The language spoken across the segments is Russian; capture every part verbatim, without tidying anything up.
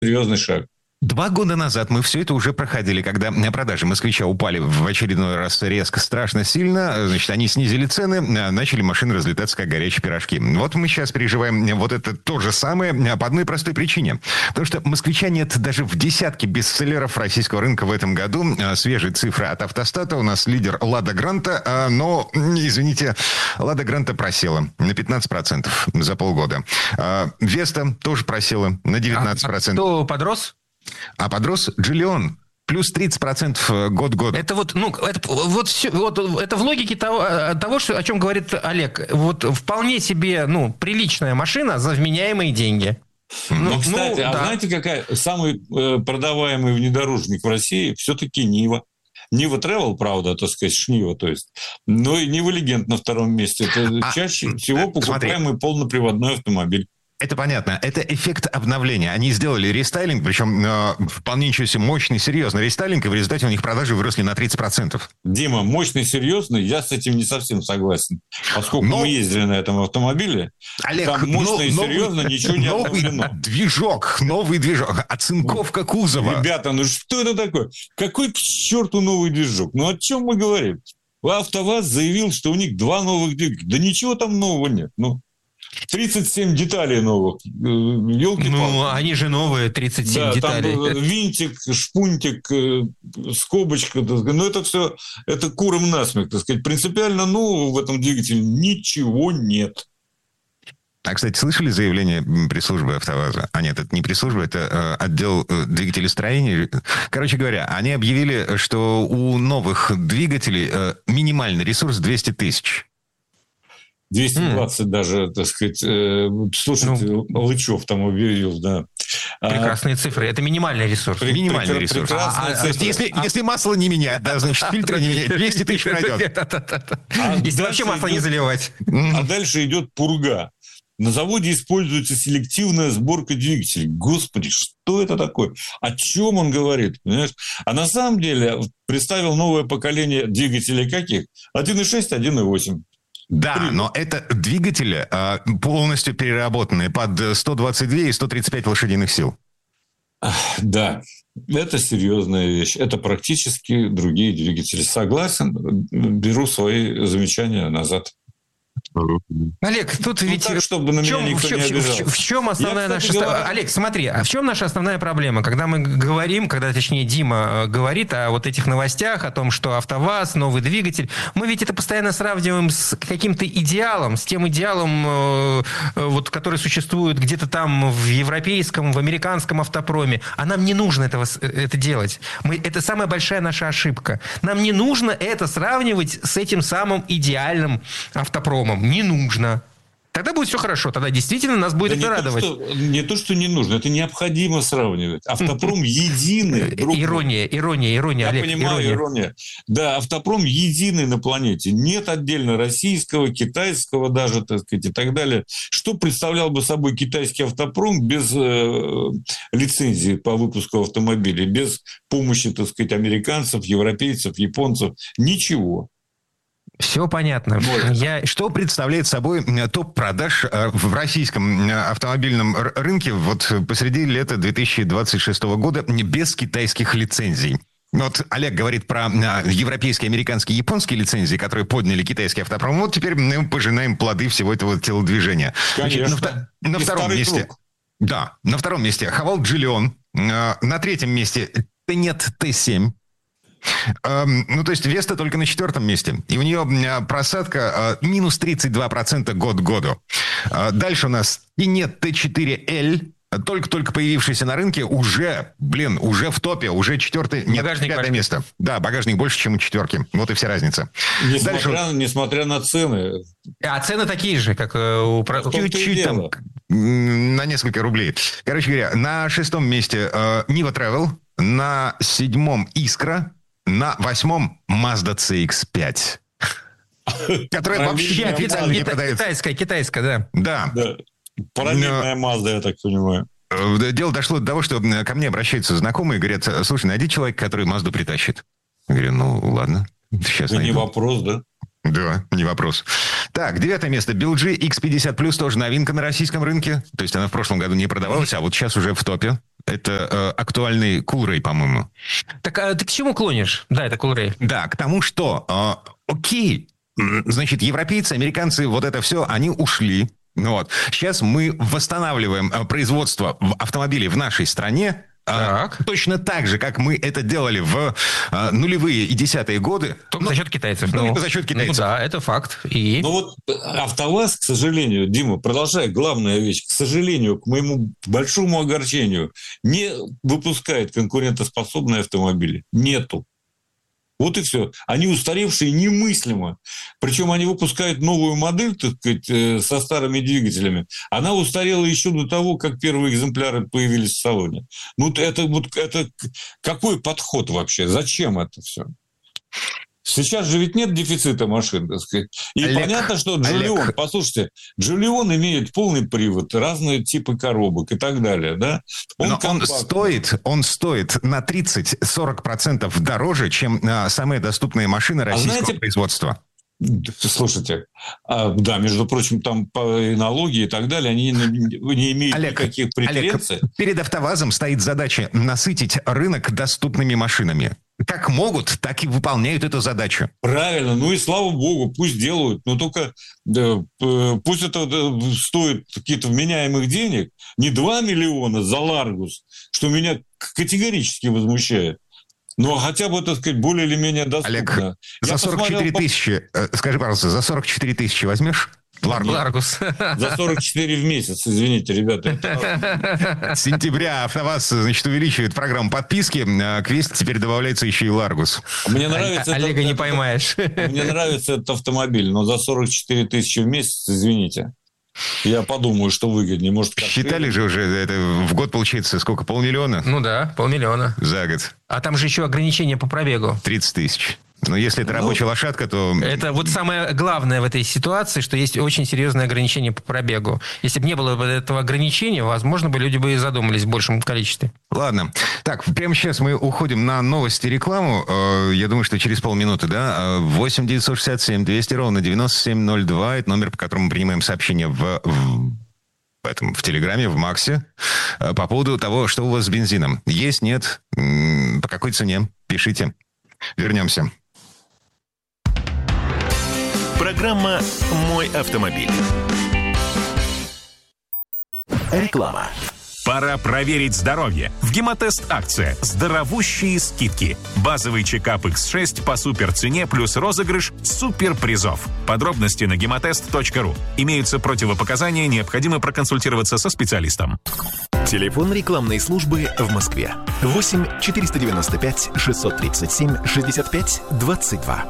серьезный шаг. Два года назад мы все это уже проходили, когда продажи «Москвича» упали в очередной раз резко, страшно сильно. Значит, они снизили цены, начали машины разлетаться, как горячие пирожки. Вот мы сейчас переживаем вот это то же самое по одной простой причине. Потому что «Москвича» нет даже в десятке бестселлеров российского рынка в этом году. Свежие цифры от «Автостата». У нас лидер «Лада Гранта», но, извините, «Лада Гранта» просела на пятнадцать процентов за полгода. «Веста» тоже просела на девятнадцать процентов. А кто подрос? А подрос Джиллион. Плюс тридцать процентов год-год. Это вот, ну, это, вот, все, вот, это в логике того, того что, о чем говорит Олег. Вот вполне себе, ну, приличная машина за вменяемые деньги. Ну, ну кстати, ну, а да. знаете, какая самый э, продаваемый внедорожник в России? Все-таки Нива. Нива Travel, правда, так сказать, Шнива, то есть. Но и Нива Легенд на втором месте. Это а, чаще всего покупаемый смотри. полноприводной автомобиль. Это понятно. Это эффект обновления. Они сделали рестайлинг, причем э, вполне ничего себе мощный, серьезный рестайлинг, и в результате у них продажи выросли на тридцать процентов. Дима, мощный, серьезный, я с этим не совсем согласен. Поскольку но... мы ездили на этом автомобиле, Олег, там мощно но, и серьезно новый, ничего не обновлено. Новый движок, новый движок, оцинковка кузова. Ребята, ну что это такое? Какой к черту новый движок? Ну о чем мы говорим? АвтоВАЗ заявил, что у них два новых двигателя. Да ничего там нового нет. Ну, тридцать семь деталей новых. Ёлки-палки. Ну, они же новые, тридцать семь да, деталей. Там винтик, шпунтик, скобочка. Ну, это все, это куром насмех, так сказать. Принципиально нового в этом двигателе ничего нет. А, кстати, слышали заявление пресс-службы АвтоВАЗа? А нет, это не пресс-служба, это э, отдел э, двигателестроения. Короче говоря, они объявили, что у новых двигателей э, минимальный ресурс двести тысяч. двести двадцать mm. даже, так сказать, э, слушайте, ну, Лычев там объявил, да. Прекрасные а, цифры. Это минимальный ресурс. При, минимальный прекра- ресурс. А, а, если, а, если масло не менять, да, значит, фильтры не менять, двести тысяч пройдет. Если вообще масло не заливать. А дальше идет пурга. На заводе используется селективная сборка двигателей. Господи, что это такое? О чем он говорит? Понимаешь? А на самом деле представил новое поколение двигателей каких? один и шесть, один и восемь. Да, Привет. Но это двигатели полностью переработанные под сто двадцать два и сто тридцать пять лошадиных сил. Да, это серьезная вещь. Это практически другие двигатели. Согласен, беру свои замечания назад. Олег, тут ну, ведь так, чтобы на в, чем, меня в, чем, в, в чем основная Я, кстати, наша... Говорю... Олег, смотри, а в чем наша основная проблема? Когда мы говорим, когда, точнее, Дима говорит о вот этих новостях, о том, что АвтоВАЗ, новый двигатель, мы ведь это постоянно сравниваем с каким-то идеалом, с тем идеалом, вот, который существует где-то там в европейском, в американском автопроме. А нам не нужно этого, это делать. Мы, это самая большая наша ошибка. Нам не нужно это сравнивать с этим самым идеальным автопромом. Не нужно. Тогда будет все хорошо. Тогда действительно нас будет да это не радовать. То, что, не то, что не нужно. Это необходимо сравнивать. Автопром единый. Ирония, ирония, ирония. Я Олег, понимаю, ирония. ирония. Да, автопром единый на планете. Нет отдельно российского, китайского даже, так сказать, и так далее. Что представлял бы собой китайский автопром без э, лицензии по выпуску автомобилей, без помощи, так сказать, американцев, европейцев, японцев? Ничего. Все понятно. Я... Что представляет собой топ продаж в российском автомобильном рынке вот посреди лета две тысячи двадцать шестого года без китайских лицензий? Вот Олег говорит про европейские, американские, японские лицензии, которые подняли китайский автопром. Вот теперь мы пожинаем плоды всего этого телодвижения. Конечно. Значит, на, на втором месте... Круг. Да, на втором месте Хавал Джиллион. На третьем месте Тенет Т семь. Эм, ну, то есть Веста только на четвертом месте. И у нее просадка э, минус тридцать два процента год к году. Э, дальше у нас Тенет Т четыре Л. Только-только появившийся на рынке, уже, блин, уже в топе, уже четвертое, нет, пятое место. Да, багажник больше, чем у четверки. Вот и вся разница. Несмотря, Дальше... несмотря на цены. А цены такие же, как у... Чуть-чуть там, на несколько рублей. Короче говоря, на шестом месте э, Нива Travel, на седьмом Искра, на восьмом Mazda ц икс пять. Которая вообще официально не продается. Китайская, китайская, да. Да. Параллельная Mazda, я так понимаю. Дело дошло до того, что ко мне обращаются знакомые и говорят: слушай, найди человека, который Мазду притащит. Я говорю, ну ладно, сейчас Это найду. не вопрос, да? Да, не вопрос. Так, девятое место. би эл джи икс пятьдесят плюс, тоже новинка на российском рынке. То есть она в прошлом году не продавалась, а вот сейчас уже в топе. Это э, актуальный Coolray, по-моему. Так а ты к чему клонишь? Да, это Coolray. Да, к тому, что, э, окей, значит, европейцы, американцы, вот это все, они ушли. Вот. Сейчас мы восстанавливаем производство автомобилей в нашей стране. Так. Точно так же, как мы это делали в а, нулевые и десятые годы. Только но, за счет китайцев. Только ну, за счет китайцев. Ну да, это факт. И... Ну вот АвтоВАЗ, к сожалению, Дима, продолжая, главная вещь, к сожалению, к моему большому огорчению, не выпускает конкурентоспособные автомобили. Нету. Вот и все. Они устаревшие немыслимо. Причем они выпускают новую модель, так сказать, со старыми двигателями. Она устарела еще до того, как первые экземпляры появились в салоне. Ну, это вот это какой подход вообще? Зачем это все? Сейчас же ведь нет дефицита машин, так сказать. И Олег, понятно, что Джулион, Олег. послушайте, Джулион имеет полный привод, разные типы коробок и так далее, да? Он Но он стоит, он стоит на тридцать-сорок процентов дороже, чем а, самые доступные машины российского а знаете, производства. Слушайте, а, да, между прочим, там по налоги и так далее, они не, не имеют Олег, никаких претензий. Олег, перед АвтоВАЗом стоит задача насытить рынок доступными машинами. Как могут, так и выполняют эту задачу. Правильно, ну и слава богу, пусть делают, но только да, пусть это да, стоит каких-то вменяемых денег, не два миллиона за Ларгус, что меня категорически возмущает. Ну, хотя бы, так сказать, более или менее доступно. Олег, Я за сорок четыре тысячи, по... скажи, пожалуйста, за сорок четыре тысячи возьмешь? Ларгус. Ларгус. За сорок четыре в месяц, извините, ребята. С сентября АвтоВАЗ, значит, увеличивает программу подписки, а к Вести теперь добавляется еще и Ларгус. Мне нравится... Олега это, не это, поймаешь. Мне нравится этот автомобиль, но за сорок четыре тысячи в месяц, извините. Я подумаю, что выгоднее. Может, считали же уже, это в год получается сколько, полмиллиона? Ну да, полмиллиона. За год. А там же еще ограничения по пробегу. тридцать тысяч. Но если это рабочая ну, лошадка, то... Это вот самое главное в этой ситуации, что есть очень серьезные ограничения по пробегу. Если бы не было этого ограничения, возможно, бы люди бы и задумались в большем количестве. Ладно. Так, прямо сейчас мы уходим на новости и рекламу. Я думаю, что через полминуты, да? восемь девятьсот шестьдесят семь двести ровно девяносто семь ноль два. Это номер, по которому мы принимаем сообщения в... в... В, этом, в Телеграме, в Максе, по поводу того, что у вас с бензином. Есть, нет, по какой цене? Пишите. Вернемся. Программа «Мой автомобиль». Реклама. Пора проверить здоровье. В Гемотест акция. Здоровущие скидки. Базовый чекап икс шесть по суперцене плюс розыгрыш суперпризов. Подробности на гемотест точка ру. Имеются противопоказания, необходимо проконсультироваться со специалистом. Телефон рекламной службы в Москве. восемь четыреста девяносто пять шестьсот тридцать семь шестьдесят пять двадцать два.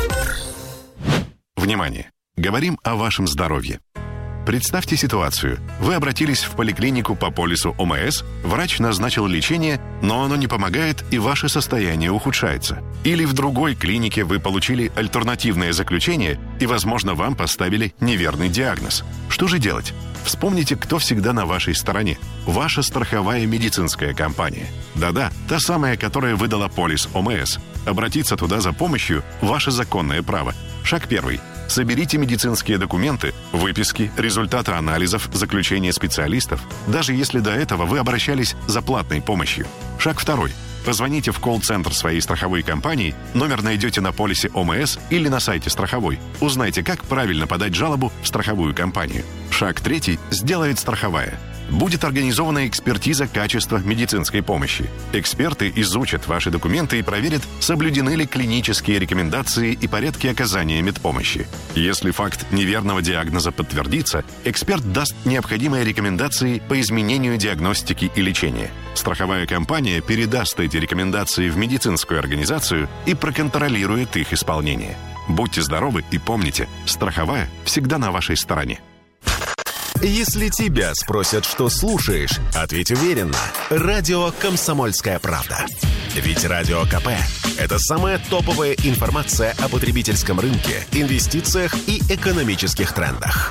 Внимание! Говорим о вашем здоровье. Представьте ситуацию. Вы обратились в поликлинику по полису о эм эс, врач назначил лечение, но оно не помогает и ваше состояние ухудшается. Или в другой клинике вы получили альтернативное заключение и, возможно, вам поставили неверный диагноз. Что же делать? Вспомните, кто всегда на вашей стороне. Ваша страховая медицинская компания. Да-да, та самая, которая выдала полис о эм эс. Обратиться туда за помощью – ваше законное право. Шаг первый. Соберите медицинские документы, выписки, результаты анализов, заключения специалистов, даже если до этого вы обращались за платной помощью. Шаг второй. Позвоните в колл-центр своей страховой компании, номер найдете на полисе о эм эс или на сайте страховой. Узнайте, как правильно подать жалобу в страховую компанию. Шаг третий сделает страховая. Будет организована экспертиза качества медицинской помощи. Эксперты изучат ваши документы и проверят, соблюдены ли клинические рекомендации и порядки оказания медпомощи. Если факт неверного диагноза подтвердится, эксперт даст необходимые рекомендации по изменению диагностики и лечения. Страховая компания передаст эти рекомендации в медицинскую организацию и проконтролирует их исполнение. Будьте здоровы и помните, страховая всегда на вашей стороне. Если тебя спросят, что слушаешь, ответь уверенно. Радио «Комсомольская правда». Ведь Радио КП – это самая топовая информация о потребительском рынке, инвестициях и экономических трендах.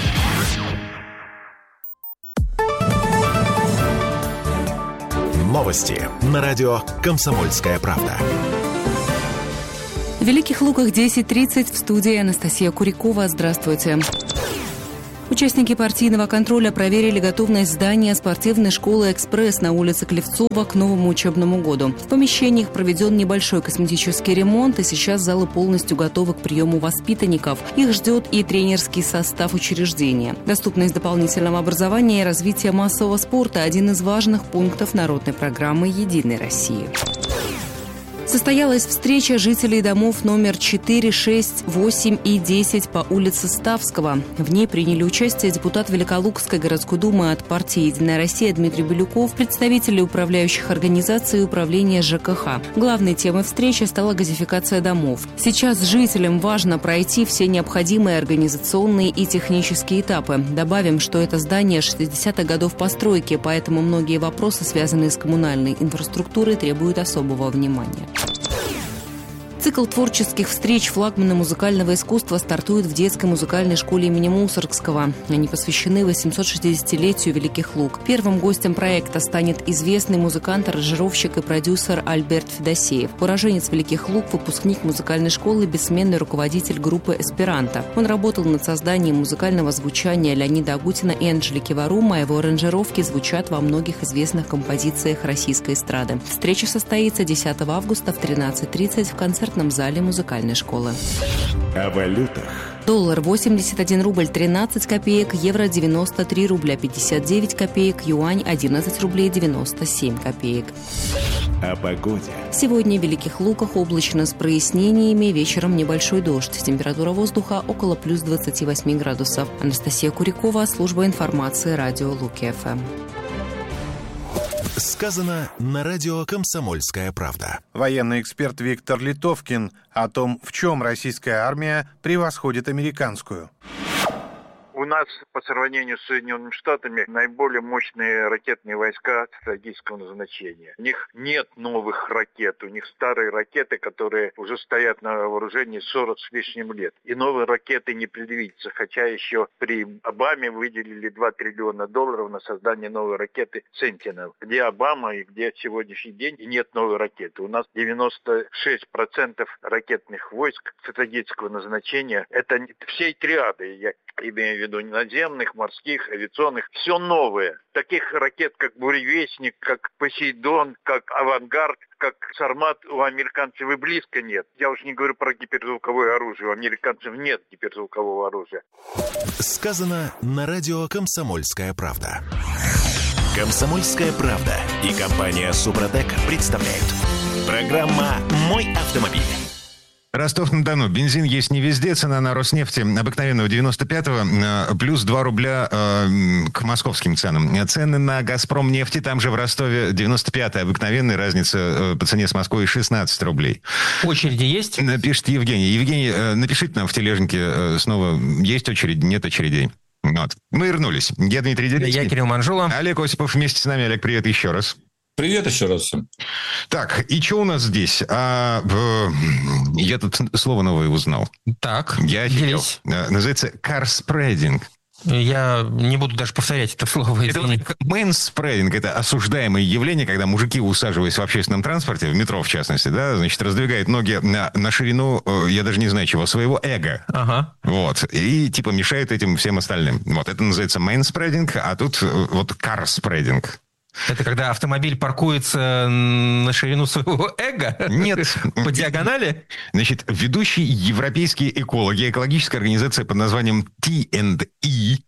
Новости на радио «Комсомольская правда». В Великих Луках десять тридцать в студии Анастасия Курякова. Здравствуйте. Участники партийного контроля проверили готовность здания спортивной школы «Экспресс» на улице Клевцова к новому учебному году. В помещениях проведен небольшой косметический ремонт, и сейчас залы полностью готовы к приему воспитанников. Их ждет и тренерский состав учреждения. Доступность дополнительного образования и развитие массового спорта – один из важных пунктов народной программы «Единой России». Состоялась встреча жителей домов номер четыре, шесть, восемь и десять по улице Ставского. В ней приняли участие депутат Великолукской городской думы от партии «Единая Россия» Дмитрий Белюков, представители управляющих организаций и управления ЖКХ. Главной темой встречи стала газификация домов. Сейчас жителям важно пройти все необходимые организационные и технические этапы. Добавим, что это здание шестидесятых годов постройки, поэтому многие вопросы, связанные с коммунальной инфраструктурой, требуют особого внимания. Цикл творческих встреч флагмана музыкального искусства стартует в детской музыкальной школе имени Мусоргского. Они посвящены восьмисотшестидесятилетию Великих Луг. Первым гостем проекта станет известный музыкант, аранжировщик и продюсер Альберт Федосеев. Уроженец Великих Луг, выпускник музыкальной школы, бессменный руководитель группы «Эсперанто». Он работал над созданием музыкального звучания Леонида Агутина и Анжелики Варума, а его аранжировки звучат во многих известных композициях российской эстрады. Встреча состоится десятого августа в тринадцать тридцать в концертном зале музыкальной школы. О валютах. Доллар восемьдесят один рубль тринадцать копеек, евро девяносто три рубля пятьдесят девять копеек, юань одиннадцать рублей девяносто семь копеек. О погоде. Сегодня в Великих Луках облачно с прояснениями, вечером небольшой дождь. Температура воздуха около плюс двадцати восьми градусов. Анастасия Курякова, служба информации, радио Луки-ФМ. Сказано на радио «Комсомольская правда». Военный эксперт Виктор Литовкин о том, в чем российская армия превосходит американскую. У нас по сравнению с Соединенными Штатами наиболее мощные ракетные войска стратегического назначения. У них нет новых ракет, у них старые ракеты, которые уже стоят на вооружении сорок с лишним лет. И новые ракеты не предвидится, хотя еще при Обаме выделили два триллиона долларов на создание новой ракеты «Сентинел». Где Обама и где сегодняшний день, и нет новой ракеты. У нас девяносто шесть процентов ракетных войск стратегического назначения. Это всей триады, я имею в виду наземных, морских, авиационных, все новое. Таких ракет, как «Буревестник», как «Посейдон», как «Авангард», как «Сармат» у американцев и близко нет. Я уж не говорю про гиперзвуковое оружие. У американцев нет гиперзвукового оружия. Сказано на радио «Комсомольская правда». «Комсомольская правда» и компания «Супротек» представляют. Программа «Мой автомобиль». Ростов-на-Дону. Бензин есть не везде. Цена на Роснефти обыкновенного девяносто пятого плюс два рубля э, к московским ценам. Цены на Газпромнефти там же в Ростове девяносто пятый обыкновенный. Разница э, по цене с Москвой шестнадцать рублей. Очереди есть? Пишет Евгений. Евгений, э, напишите нам в тележнике э, снова, есть очередь, нет очередей. Вот. Мы вернулись. Я Дмитрий Делецкий. Я Кирилл Манжула. Олег Осипов вместе с нами. Олег, привет еще раз. Привет еще раз всем. Так, и что у нас здесь? А, в... Я тут слово новое узнал. Так, Я офигел. делись. Называется «карспрединг». Я не буду даже повторять это слово. Это мэнспрединг, это осуждаемое явление, когда мужики, усаживаясь в общественном транспорте, в метро в частности, да, значит, раздвигают ноги на, на ширину, я даже не знаю чего, своего эго. Ага. Вот. И типа мешают этим всем остальным. Вот. Это называется мэнспрединг, а тут вот карспрединг. Это когда автомобиль паркуется на ширину своего эго? Нет. По диагонали? Значит, ведущие европейские экологи, экологическая организация под названием ти энд и,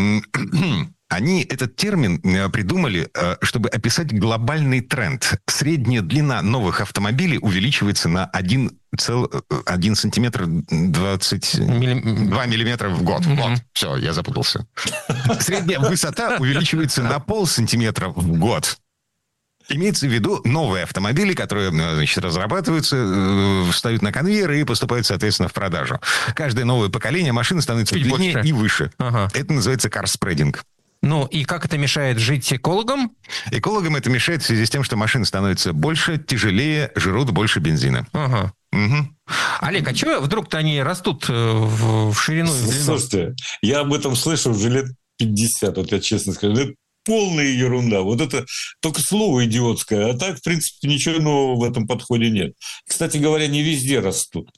они этот термин придумали, чтобы описать глобальный тренд. Средняя длина новых автомобилей увеличивается на один сантиметр двадцать два миллиметра в год. Mm-hmm. Вот, все, я запутался. Средняя высота увеличивается на полсантиметра в год. Имеется в виду новые автомобили, которые, значит, разрабатываются, встают на конвейеры и поступают, соответственно, в продажу. Каждое новое поколение машин становится Чуть длиннее больше. и выше. Ага. Это называется карспрединг. Ну, и как это мешает жить экологам? Экологам это мешает в связи с тем, что машины становятся больше, тяжелее, жрут больше бензина. Ага. Угу. Олег, а чего вдруг-то они растут в, в ширину и в длину? Слушайте, я об этом слышу уже лет пятьдесят, вот я честно скажу. Это полная ерунда. Вот это только слово идиотское. А так, в принципе, ничего нового в этом подходе нет. Кстати говоря, не везде растут.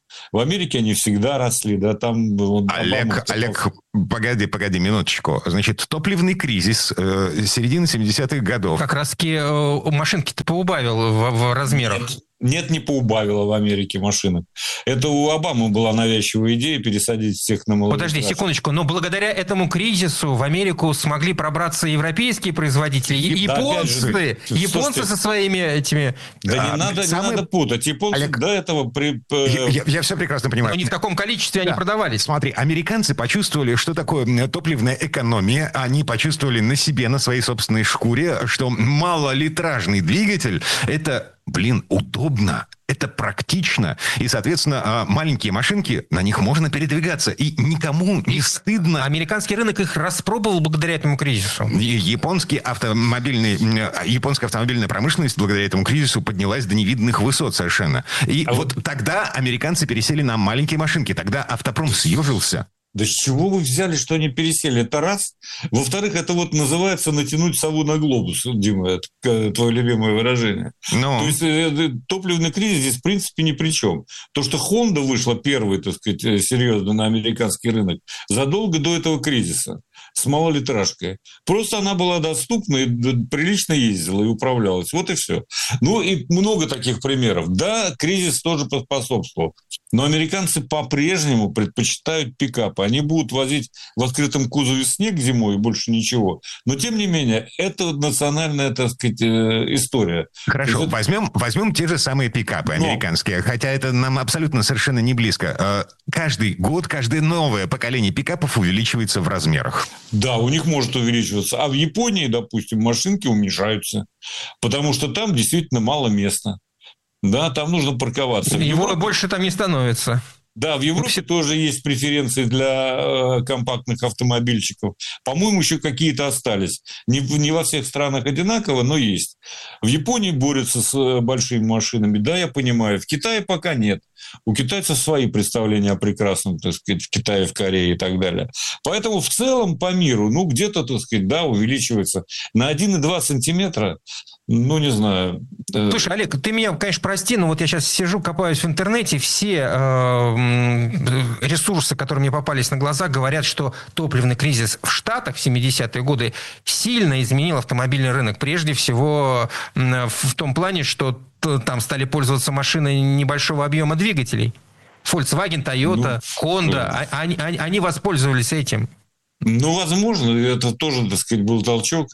В Америке они всегда росли, да, там... Вот, Олег, Обама, Олег, погоди, погоди, минуточку. Значит, топливный кризис э, середины семидесятых годов. Как раз-таки э, машинки-то поубавил в, в размерах. Нет, нет, не поубавило в Америке машинок. Это у Обамы была навязчивая идея пересадить всех на малолитражки. Подожди секундочку, но благодаря этому кризису в Америку смогли пробраться европейские производители, и, да, японцы, же, японцы слушайте, со своими этими... Да, а, не, надо, самые... не надо путать. Японцы Олег, до этого... При, я, я, я все прекрасно понимаю. Но не в таком количестве да. они продавались. Смотри, американцы почувствовали, что такое топливная экономия. Они почувствовали на себе, на своей собственной шкуре, что малолитражный двигатель – это, блин, удобно. Это практично. И, соответственно, маленькие машинки, на них можно передвигаться. И никому не стыдно. Американский рынок их распробовал благодаря этому кризису. Японский автомобильный, японская автомобильная промышленность благодаря этому кризису поднялась до невиданных высот совершенно. И а вот, вот тогда американцы пересели на маленькие машинки. Тогда автопром съежился. Да с чего вы взяли, что они пересели? Это раз. Во-вторых, это вот называется натянуть сову на глобус, Дима, это твое любимое выражение. Но... То есть э, топливный кризис здесь в принципе ни при чем. То, что Honda вышла первой, так сказать, серьезно на американский рынок задолго до этого кризиса с малолитражкой. Просто она была доступна и прилично ездила и управлялась. Вот и все. Ну и много таких примеров. Да, кризис тоже поспособствовал. Но американцы по-прежнему предпочитают пикапы. Они будут возить в открытом кузове снег зимой и больше ничего. Но, тем не менее, это национальная, так сказать, история. Хорошо, это... возьмем, возьмем те же самые пикапы американские. Но... Хотя это нам абсолютно совершенно не близко. Каждый год, каждое новое поколение пикапов увеличивается в размерах. Да, у них может увеличиваться. А в Японии, допустим, машинки уменьшаются. Потому что там действительно мало места. Да, там нужно парковаться. Его Европе... больше там не становится. Да, в Европе все... тоже есть преференции для э, компактных автомобильчиков. По-моему, еще какие-то остались. Не, не во всех странах одинаково, но есть. В Японии борются с э, большими машинами. Да, я понимаю. В Китае пока нет. У китайцев свои представления о прекрасном, так сказать, в Китае, в Корее и так далее. Поэтому в целом по миру, ну, где-то, так сказать, да, увеличивается на один и два сантиметра. Ну, не знаю. Слушай, Олег, ты меня, конечно, прости, но вот я сейчас сижу, копаюсь в интернете, все э, ресурсы, которые мне попались на глаза, говорят, что топливный кризис в Штатах в семидесятые годы сильно изменил автомобильный рынок. Прежде всего в том плане, что там стали пользоваться машины небольшого объема двигателей. Volkswagen, Toyota, ну, Honda, они, они, они воспользовались этим. Ну, возможно, это тоже, так сказать, был толчок,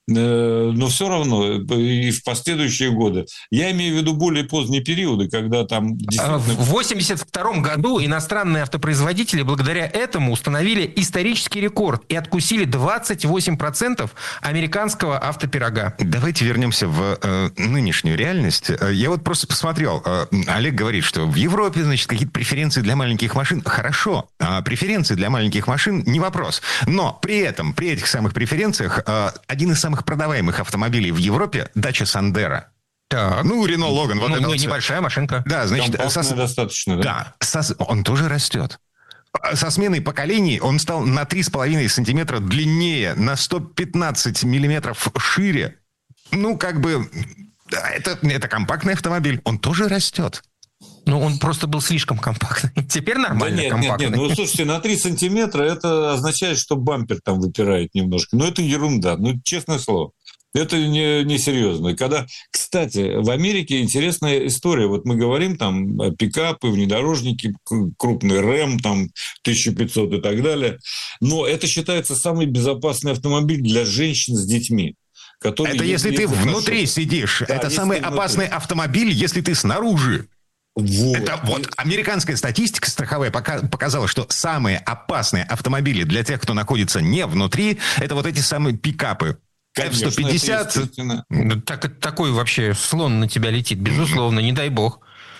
но все равно и в последующие годы. Я имею в виду более поздние периоды, когда там... Действительно... В восемьдесят втором году иностранные автопроизводители благодаря этому установили исторический рекорд и откусили двадцать восемь процентов американского автопирога. Давайте вернемся в э, нынешнюю реальность. Я вот просто посмотрел. Э, Олег говорит, что в Европе, значит, какие-то преференции для маленьких машин. Хорошо. А преференции для маленьких машин не вопрос. Но при этом, при этих самых преференциях, один из самых продаваемых автомобилей в Европе – дача Сандеро. Так. Ну, Рено Логан. Вот ну, это ну вот небольшая машинка. Да, значит, со... достаточно, да? Да, со... он тоже растет. Со сменой поколений он стал на три с половиной сантиметра длиннее, на сто пятнадцать миллиметров шире. Ну, как бы, это, это компактный автомобиль. Он тоже растет. Ну, он просто был слишком компактный. Теперь нормально да нет, компактный. Нет, нет, ну, слушайте, на три сантиметра это означает, что бампер там выпирает немножко. Но это ерунда, ну, честное слово. Это не, не серьезно. Когда, кстати, в Америке интересная история. Вот мы говорим там пикапы, внедорожники, крупный рэм, там тысяча пятьсот и так далее. Но это считается самый безопасный автомобиль для женщин с детьми. Это если ты внутри хорошо. Сидишь. Да, это самый опасный внутри. Автомобиль, если ты снаружи. Вот. Это вот американская статистика страховая показала, что самые опасные автомобили для тех, кто находится не внутри, это вот эти самые пикапы. эф сто пятьдесят. Так, такой вообще слон на тебя летит, безусловно, не дай бог.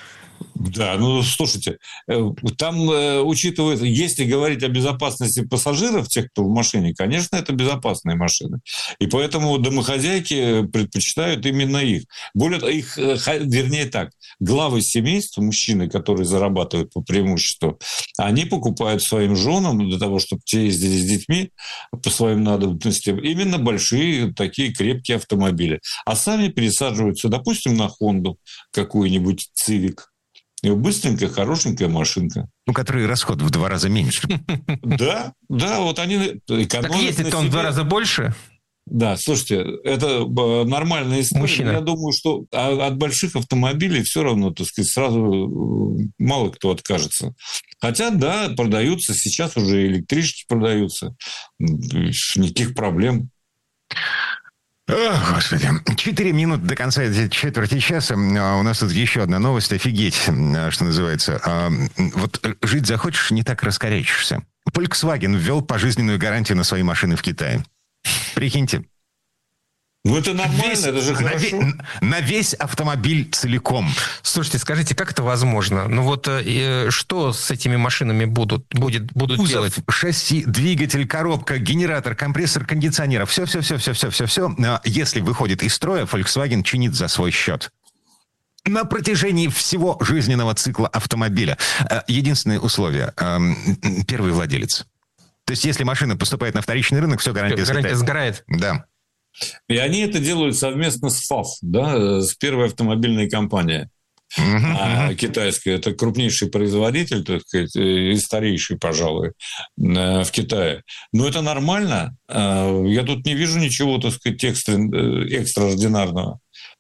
Да, ну, слушайте, там, учитывается, если говорить о безопасности пассажиров, тех, кто в машине, конечно, это безопасные машины. И поэтому домохозяйки предпочитают именно их. Более того, их, вернее так, главы семейства, мужчины, которые зарабатывают по преимуществу, они покупают своим женам для того, чтобы те ездили с детьми по своим надобностям, именно большие такие крепкие автомобили. А сами пересаживаются, допустим, на Хонду какую-нибудь Civic. Быстренькая, хорошенькая машинка. У которой расход в два раза меньше. Да, да, вот они экономят. Так ездит он в два раза больше? Да, слушайте, это нормальная история. Мужчина. Я думаю, что от больших автомобилей все равно, так сказать, сразу мало кто откажется. Хотя, да, продаются, сейчас уже электрички продаются. Никаких проблем. О, Господи. Четыре минуты до конца этой четверти часа. У нас тут еще одна новость. Офигеть, что называется. Вот жить захочешь, не так раскорячишься. Volkswagen ввел пожизненную гарантию на свои машины в Китае. Прикиньте. Ну, это нормально, весь, это же на, хорошо. На весь автомобиль целиком. Слушайте, скажите, как это возможно? Ну вот э, что с этими машинами будут, будет, будут Кузов, делать? шасси, двигатель, коробка, генератор, компрессор, кондиционер. Все-все-все-все-все-все-все. Если выходит из строя, Volkswagen чинит за свой счет. На протяжении всего жизненного цикла автомобиля. Единственное условие. Первый владелец. То есть, если машина поступает на вторичный рынок, все, гарантия, гарантия сгорает. Да. И они это делают совместно с ФАВ, да, с первой автомобильной компанией. Uh-huh, а, uh-huh. Китайская. Это крупнейший производитель, так сказать, и старейший, пожалуй, в Китае. Но это нормально. Я тут не вижу ничего, так сказать, экстра, экстраординарного.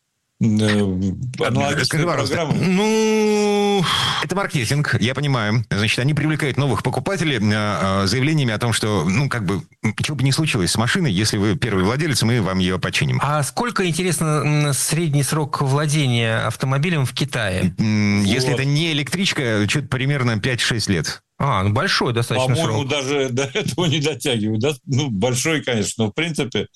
Ну, это маркетинг, я понимаю. Значит, они привлекают новых покупателей заявлениями о том, что, ну, как бы, что бы ни случилось с машиной, если вы первый владелец, мы вам ее починим. А сколько, интересно, средний срок владения автомобилем в Kитае? Если вот. Это не электричка, что-то примерно пять-шесть лет. А, ну большой достаточно По-моему, срок. даже до этого не дотягивают. Да? Ну, большой, конечно, но в принципе...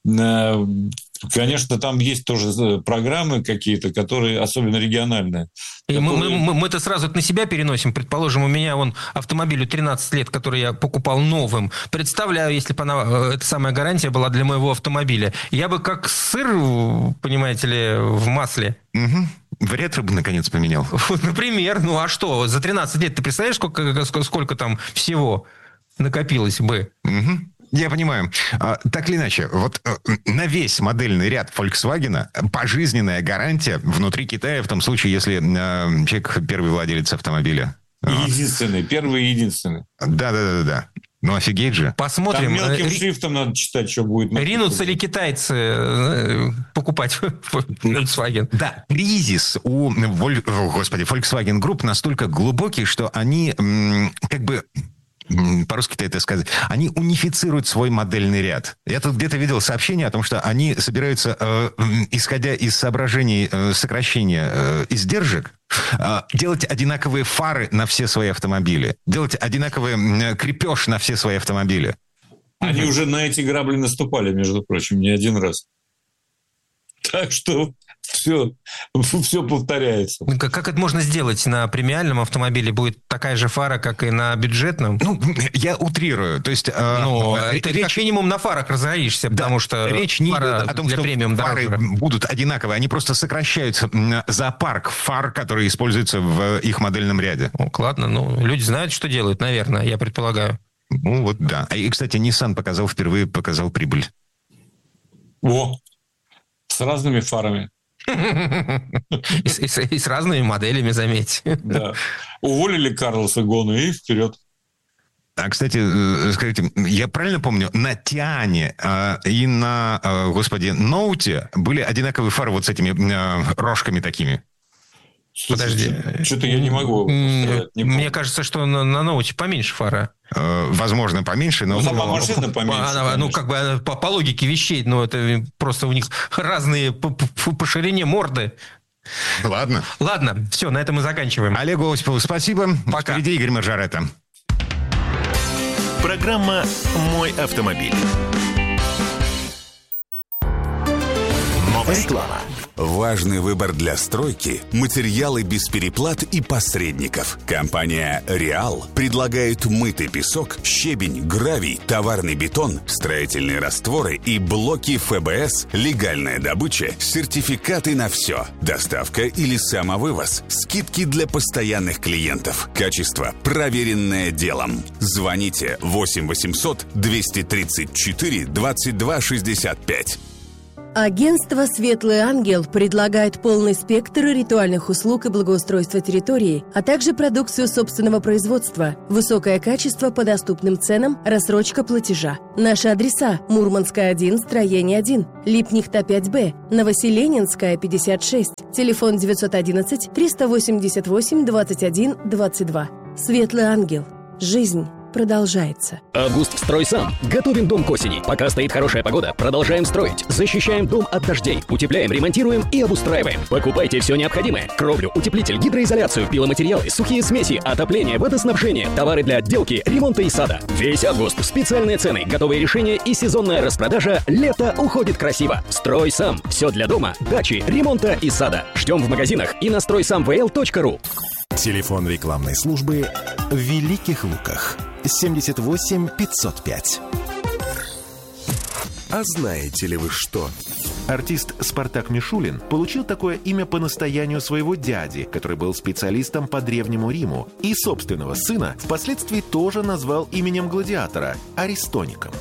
Конечно, там есть тоже программы какие-то, которые особенно региональные. И которые... мы, мы, мы это сразу на себя переносим. Предположим, у меня вон автомобилю тринадцать лет, который я покупал новым. Представляю, если бы она, эта самая гарантия была для моего автомобиля. Я бы как сыр, понимаете ли, в масле. Угу. Вариатор бы наконец поменял. Например. Ну а что? За тринадцать лет ты представляешь, сколько, сколько там всего накопилось бы? Угу. Я понимаю. Так или иначе, вот на весь модельный ряд Volkswagen пожизненная гарантия внутри Китая, в том случае, если человек первый владелец автомобиля. Единственный, первый и единственный. Да-да-да-да. Ну, офигеть же. Посмотрим. Там мелким шрифтом надо читать, что будет. Ринутся ли китайцы покупать Volkswagen? Да, кризис у Господи, Volkswagen Group настолько глубокий, что они как бы... По-русски-то это сказать. Они унифицируют свой модельный ряд. Я тут где-то видел сообщение о том, что они собираются, э, исходя из соображений э, сокращения э, издержек, э, делать одинаковые фары на все свои автомобили. Делать одинаковый э, крепеж на все свои автомобили. Они уже на эти грабли наступали, между прочим, не один раз. Так что... Все, все повторяется. Как это можно сделать? На премиальном автомобиле будет такая же фара, как и на бюджетном? Ну, я утрирую. То есть, ну, э, ты речь... как минимум на фарах разоришься, да, потому что речь не идет о том, для что премиум фары дороже. Будут одинаковые. Они просто сокращают зоопарк фар, которые используются в их модельном ряде. Ну, ладно, ну, люди знают, что делают, наверное, я предполагаю. Ну, вот да. И, кстати, Nissan показал впервые, показал прибыль. О, с разными фарами. И, и, и с разными моделями, заметьте. Да. Уволили Карлоса Гона и вперед. А, кстати, скажите, я правильно помню, на Тиане э, и на, э, господи, Ноуте были одинаковые фары вот с этими э, рожками такими? Подожди. Что-то я не могу. Не Мне кажется, что на, на Ноуте поменьше фара. Э, возможно, поменьше, но... Ну, сама машина поменьше. Она, ну, как бы по, по логике вещей, но это просто у них разные по, по, по ширине морды. Ладно. Ладно, все, на этом мы заканчиваем. Олегу Осипову спасибо. Пока. Впереди Игорь Маржарета. Программа «Мой автомобиль». Реклама. Важный выбор для стройки – материалы без переплат и посредников. Компания «Реал» предлагает мытый песок, щебень, гравий, товарный бетон, строительные растворы и блоки эф бэ эс, легальная добыча, сертификаты на все, доставка или самовывоз, скидки для постоянных клиентов, качество, проверенное делом. Звоните восемь восемьсот двести тридцать четыре двадцать два шестьдесят пять. Агентство «Светлый ангел» предлагает полный спектр ритуальных услуг и благоустройства территории, а также продукцию собственного производства, высокое качество по доступным ценам, рассрочка платежа. Наши адреса: Мурманская, один, строение один, Липнихта, пять Б, Новоселенинская, пятьдесят шесть, телефон девятьсот одиннадцать триста восемьдесят восемь двадцать один двадцать два. «Светлый ангел». Жизнь продолжается. Август строй сам. Готовим дом к осени. Пока стоит хорошая погода, продолжаем строить. Защищаем дом от дождей. Утепляем, ремонтируем и обустраиваем. Покупайте все необходимое: кровлю, утеплитель, гидроизоляцию, пиломатериалы, сухие смеси, отопление, водоснабжение, товары для отделки, ремонта и сада. Весь август специальные цены, готовые решения и сезонная распродажа. Лето уходит красиво. Строй сам. Все для дома, дачи, ремонта и сада. Ждем в магазинах и на строй сам вэ эл точка ру. Телефон рекламной службы в Великих Луках. семьдесят восемь пятьсот пять. А знаете ли вы что? Артист Спартак Мишулин получил такое имя по настоянию своего дяди, который был специалистом по Древнему Риму, и собственного сына впоследствии тоже назвал именем гладиатора – Аристоником.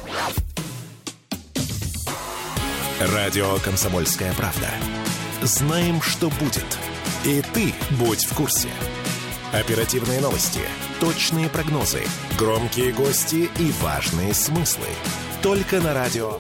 Радио «Комсомольская правда». Знаем, что будет. И ты будь в курсе. Оперативные новости, точные прогнозы, громкие гости и важные смыслы. Только на радио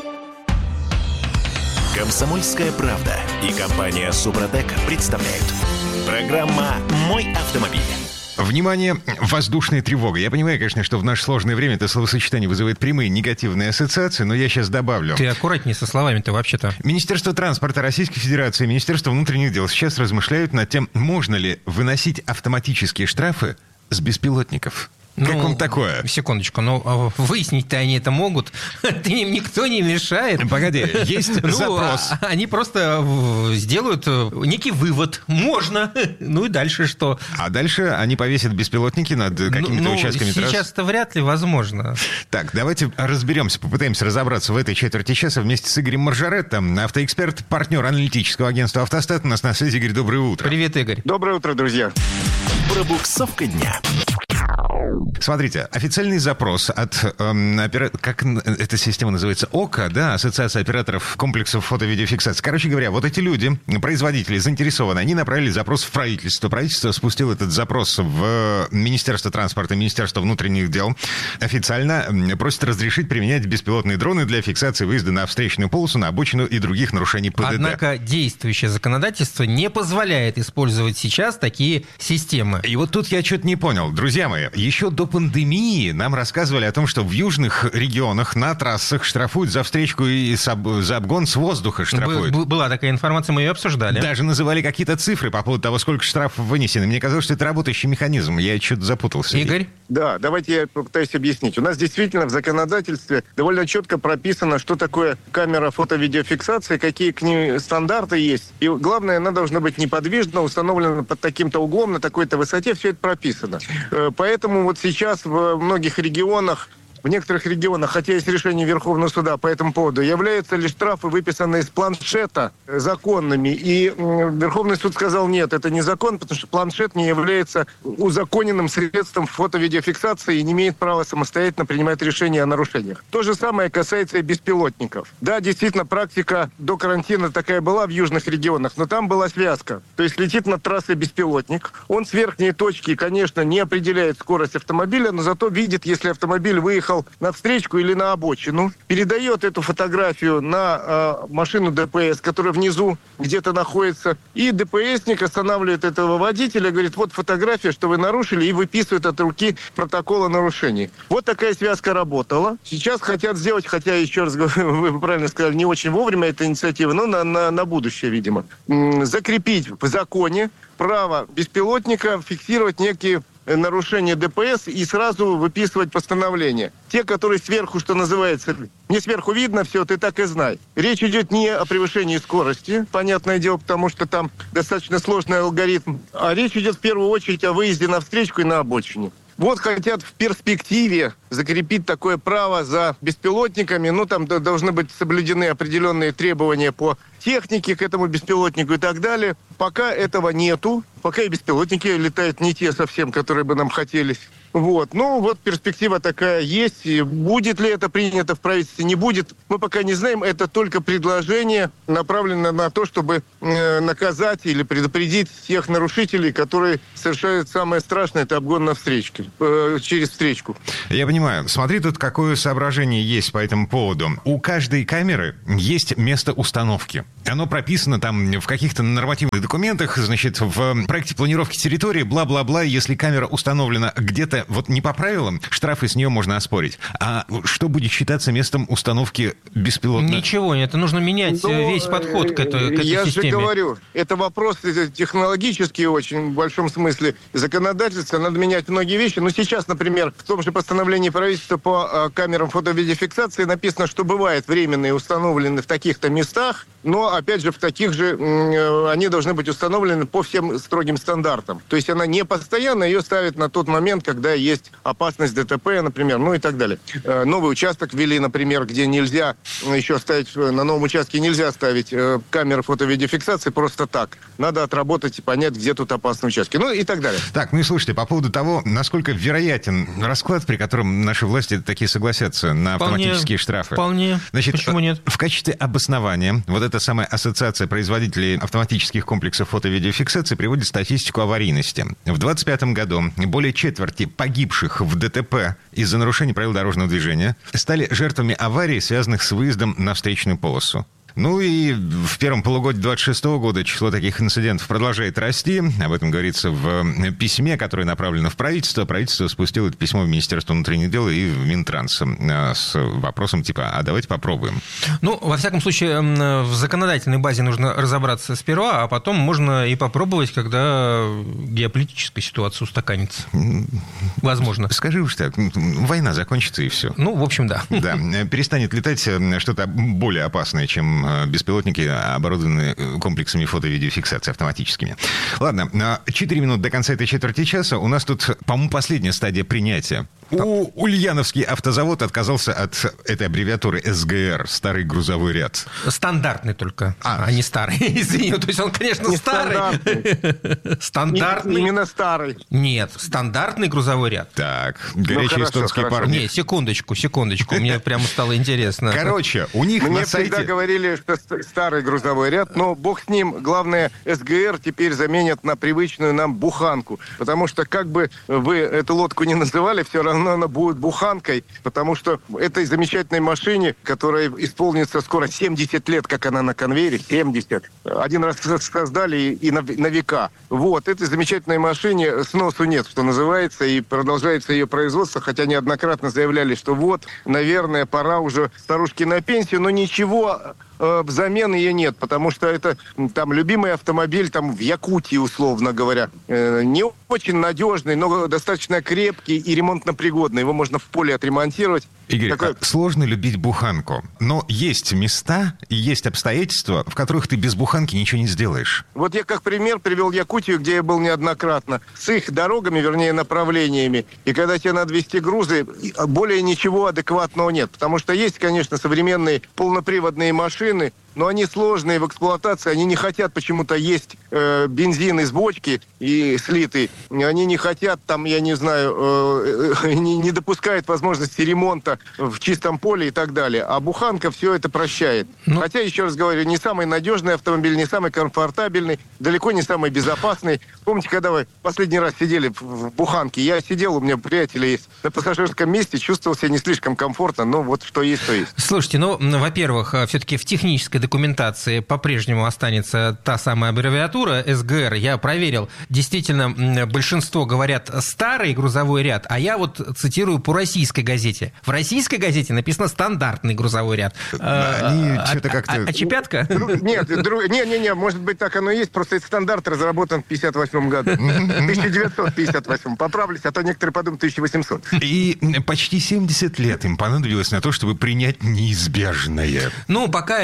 «Комсомольская правда» и компания «Супротек» представляют. Программа «Мой автомобиль». Внимание, воздушная тревога. Я понимаю, конечно, что в наше сложное время это словосочетание вызывает прямые негативные ассоциации, но я сейчас добавлю. Ты аккуратнее со словами-то вообще-то. Министерство транспорта Российской Федерации и Министерство внутренних дел сейчас размышляют над тем, можно ли выносить автоматические штрафы с беспилотников. Как ну, вам такое? Секундочку, но выяснить-то они это могут. Им никто не мешает. Погоди, есть ну, запрос. А, они просто сделают некий вывод. Можно. Ну и дальше что? А дальше они повесят беспилотники над какими-то ну, участками трасс. Сейчас это вряд ли возможно. Так, давайте разберемся, попытаемся разобраться в этой четверти часа вместе с Игорем Маржаретто, автоэксперт, партнер аналитического агентства «Автостат». У нас на связи. Игорь, доброе утро. Привет, Игорь. Доброе утро, друзья. Пробуксовка дня. Смотрите, официальный запрос от, эм, опера... как эта система называется, ОКА, да, Ассоциация операторов комплексов фото-видеофиксации. Короче говоря, вот эти люди, производители, заинтересованы, они направили запрос в правительство. Правительство спустило этот запрос в Министерство транспорта, Министерство внутренних дел. Официально просит разрешить применять беспилотные дроны для фиксации выезда на встречную полосу, на обочину и других нарушений ПДД. Однако действующее законодательство не позволяет использовать сейчас такие системы. И вот тут я что-то не понял. Друзья мои, еще до пандемии нам рассказывали о том, что в южных регионах на трассах штрафуют за встречку и за обгон с воздуха штрафуют. Б- была такая информация, мы ее обсуждали. Даже называли какие-то цифры по поводу того, сколько штрафов вынесено. Мне казалось, что это работающий механизм. Я что-то запутался. Игорь? Да, давайте я попытаюсь объяснить. У нас действительно в законодательстве довольно четко прописано, что такое камера фото-видеофиксации, какие к ней стандарты есть. И главное, она должна быть неподвижна, установлена под таким-то углом, на такой-то высоте. Все это прописано. Поэтому вот сейчас в многих регионах, в некоторых регионах, хотя есть решение Верховного суда по этому поводу, являются ли штрафы, выписанные из планшета, законными. И Верховный суд сказал, нет, это не закон, потому что планшет не является узаконенным средством фото-видеофиксации и не имеет права самостоятельно принимать решения о нарушениях. То же самое касается и беспилотников. Да, действительно, практика до карантина такая была в южных регионах, но там была связка. То есть летит над трассой беспилотник, он с верхней точки, конечно, не определяет скорость автомобиля, но зато видит, если автомобиль выехал на встречку или на обочину, передает эту фотографию на э, машину ДПС, которая внизу где-то находится, и ДПСник останавливает этого водителя, говорит, вот фотография, что вы нарушили, и выписывает от руки протокол о нарушении. Вот такая связка работала. Сейчас хотят сделать, хотя, еще раз говорю, вы правильно сказали, не очень вовремя эта инициатива, но на, на, на будущее, видимо. Закрепить в законе право беспилотника фиксировать некие нарушение ДПС и сразу выписывать постановление. Те, которые сверху, что называется, не сверху видно все, ты так и знай. Речь идет не о превышении скорости, понятное дело, потому что там достаточно сложный алгоритм, а речь идет в первую очередь о выезде на встречку и на обочине. Вот хотят в перспективе закрепить такое право за беспилотниками. Ну, там должны быть соблюдены определенные требования по технике к этому беспилотнику и так далее. Пока этого нету. Пока и беспилотники летают не те совсем, которые бы нам хотелось. Вот. Ну, вот перспектива такая есть. И будет ли это принято в правительстве, не будет, мы пока не знаем. Это только предложение, направленное на то, чтобы э, наказать или предупредить тех нарушителей, которые совершают самое страшное, это обгон на встречке, э, через встречку. Я понимаю. Смотри, тут какое соображение есть по этому поводу. У каждой камеры есть место установки. Оно прописано там в каких-то нормативных документах, значит, в проекте планировки территории, бла-бла-бла. Если камера установлена где-то вот не по правилам, штрафы с нее можно оспорить. А что будет считаться местом установки беспилотных? Ничего, это нужно менять ну, весь подход к этой, к этой я системе. Я же говорю, это вопрос технологический очень в большом смысле. Законодательство, надо менять многие вещи. Но сейчас, например, в том же постановлении правительства по камерам фото-видеофиксации написано, что бывает временные установлены в таких-то местах, но, опять же, в таких же они должны быть установлены по всем строгим стандартам. То есть она не постоянно, ее ставят на тот момент, когда есть опасность ДТП, например, ну и так далее. Новый участок ввели, например, где нельзя еще ставить, на новом участке нельзя ставить камеры фото-видеофиксации просто так. Надо отработать и понять, где тут опасные участки. Ну и так далее. Так, ну и слушайте, по поводу того, насколько вероятен расклад, при котором наши власти такие согласятся на автоматические вполне, штрафы. Вполне. Значит, почему нет? В качестве обоснования вот эта самая ассоциация производителей автоматических комплексов фото-видеофиксации приводит статистику аварийности. В двадцать пятом году более четверти погибших в ДТП из-за нарушения правил дорожного движения стали жертвами аварий, связанных с выездом на встречную полосу. Ну и в первом полугодии двадцать шестого года число таких инцидентов продолжает расти. Об этом говорится в письме, которое направлено в правительство. Правительство спустило это письмо в Министерство внутренних дел и в Минтранс с вопросом типа «а давайте попробуем». Ну, во всяком случае, в законодательной базе нужно разобраться сперва, а потом можно и попробовать, когда геополитическая ситуация устаканится. Возможно. Скажи уж так, война закончится и все. Ну, в общем, да. Да, перестанет летать что-то более опасное, чем беспилотники, оборудованные комплексами фото-видеофиксации автоматическими. Ладно, четыре минуты до конца этой четверти часа. У нас тут, по-моему, последняя стадия принятия. У Ульяновский автозавод отказался от этой аббревиатуры эс гэ эр, старый грузовой ряд. Стандартный только, а, а не старый. Извини, то есть он, конечно, не старый. Стандартный. Стандартный. Не, именно старый. Нет, стандартный грузовой ряд. Так, горячие ну, эстонские парни. Не, секундочку, секундочку, мне прямо стало интересно. Короче, у них Мне на сайте... всегда говорили, что старый грузовой ряд, но бог с ним. Главное, эс гэ эр теперь заменят на привычную нам буханку. Потому что, как бы вы эту лодку не называли, все равно она будет буханкой. Потому что этой замечательной машине, которая исполнится скоро семьдесят лет, как она на конвейере, семьдесят. Один раз создали и на, на века. Вот, этой замечательной машине сносу нет, что называется, и продолжается ее производство, хотя неоднократно заявляли, что вот, наверное, пора уже старушке на пенсию, но ничего... взамен ее нет, потому что это там любимый автомобиль там в Якутии, условно говоря. Э, не очень надежный, но достаточно крепкий и ремонтно-пригодный. Его можно в поле отремонтировать. Игорь, Такой... а сложно любить буханку, но есть места и есть обстоятельства, в которых ты без буханки ничего не сделаешь. Вот я как пример привел Якутию, где я был неоднократно, с их дорогами, вернее, направлениями. И когда тебе надо везти грузы, более ничего адекватного нет. Потому что есть, конечно, современные полноприводные машины, но они сложные в эксплуатации, они не хотят почему-то есть э, бензин из бочки и слитый. Они не хотят, там, я не знаю, э, э, не, не допускают возможности ремонта в чистом поле и так далее. А буханка все это прощает. Ну... Хотя, еще раз говорю, не самый надежный автомобиль, не самый комфортабельный, далеко не самый безопасный. Помните, когда вы последний раз сидели в буханке? Я сидел, у меня приятели есть, на пассажирском месте, чувствовал себя не слишком комфортно, но вот что есть, то есть. Слушайте, ну, во-первых, все-таки в технической документации по-прежнему останется та самая аббревиатура эс гэ эр. Я проверил. Действительно, большинство говорят «старый грузовой ряд», а я вот цитирую по российской газете. В российской газете написано «стандартный грузовой ряд». Они а, что-то как-то... А, а чепятка? Нет, не-не-не, может быть, так оно и есть, просто этот стандарт разработан в тысяча девятьсот пятьдесят восьмом году. тысяча девятьсот пятьдесят восьмом. Поправлюсь, а то некоторые подумают тысяча восемьсот. И почти семьдесят лет им понадобилось на то, чтобы принять неизбежное. Ну, пока это, видишь,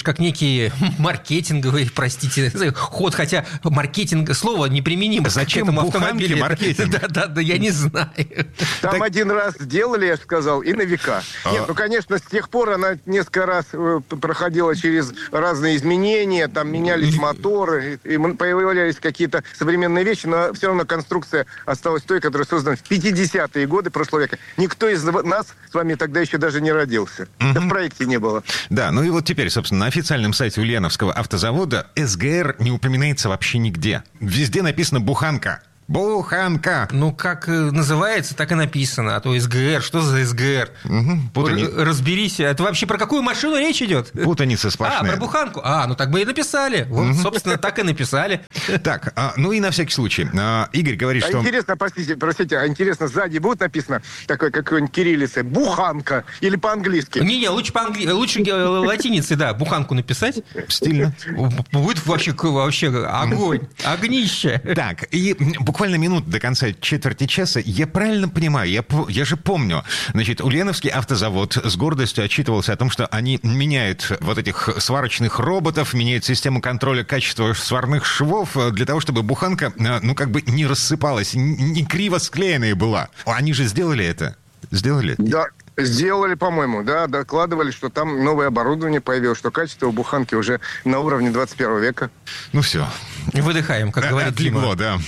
как некий маркетинговый, простите, ход, хотя маркетинг, слово неприменимо. Зачем к этому буханке автомобилю. маркетинг? Да, да, да, я не знаю. Там так... один раз сделали, я же сказал, и на века. А... Нет, ну, конечно, с тех пор она несколько раз проходила через разные изменения, там менялись моторы, и появлялись какие-то современные вещи, но все равно конструкция осталась той, которая создана в пятидесятые годы прошлого века. Никто из нас с вами тогда еще даже не родился. Mm-hmm. Да в проекте не было. Да, ну и вот теперь, собственно, на официальном сайте Ульяновского автозавода СГР не упоминается вообще нигде. Везде написано «буханка». Буханка. Ну, как называется, так и написано. А то СГР. Что за СГР? Угу, путани... Разберись. Это вообще про какую машину речь идет? Путаница сплошная. А, про буханку. А, ну так бы и написали. Вот, угу. собственно, так и написали. Так, а, ну и на всякий случай. А, Игорь говорит, а что... Интересно, простите, простите, а интересно, сзади будет написано такой какой-нибудь кириллицей «буханка» или по-английски? Не-не, лучше по-английски. Лучше латиницей, да, буханку написать. Стильно. Будет вообще, вообще огонь, огнище. Так, и буквально минут до конца четверти часа, я правильно понимаю, я, я же помню, значит, Ульяновский автозавод с гордостью отчитывался о том, что они меняют вот этих сварочных роботов, меняют систему контроля качества сварных швов для того, чтобы буханка, ну, как бы не рассыпалась, не криво склеенная была. Они же сделали это? Сделали? Да. Сделали, по-моему, да, докладывали, что там новое оборудование появилось, что качество у буханки уже на уровне двадцать первого века. Ну все. Выдыхаем, как говорит Дима. Да.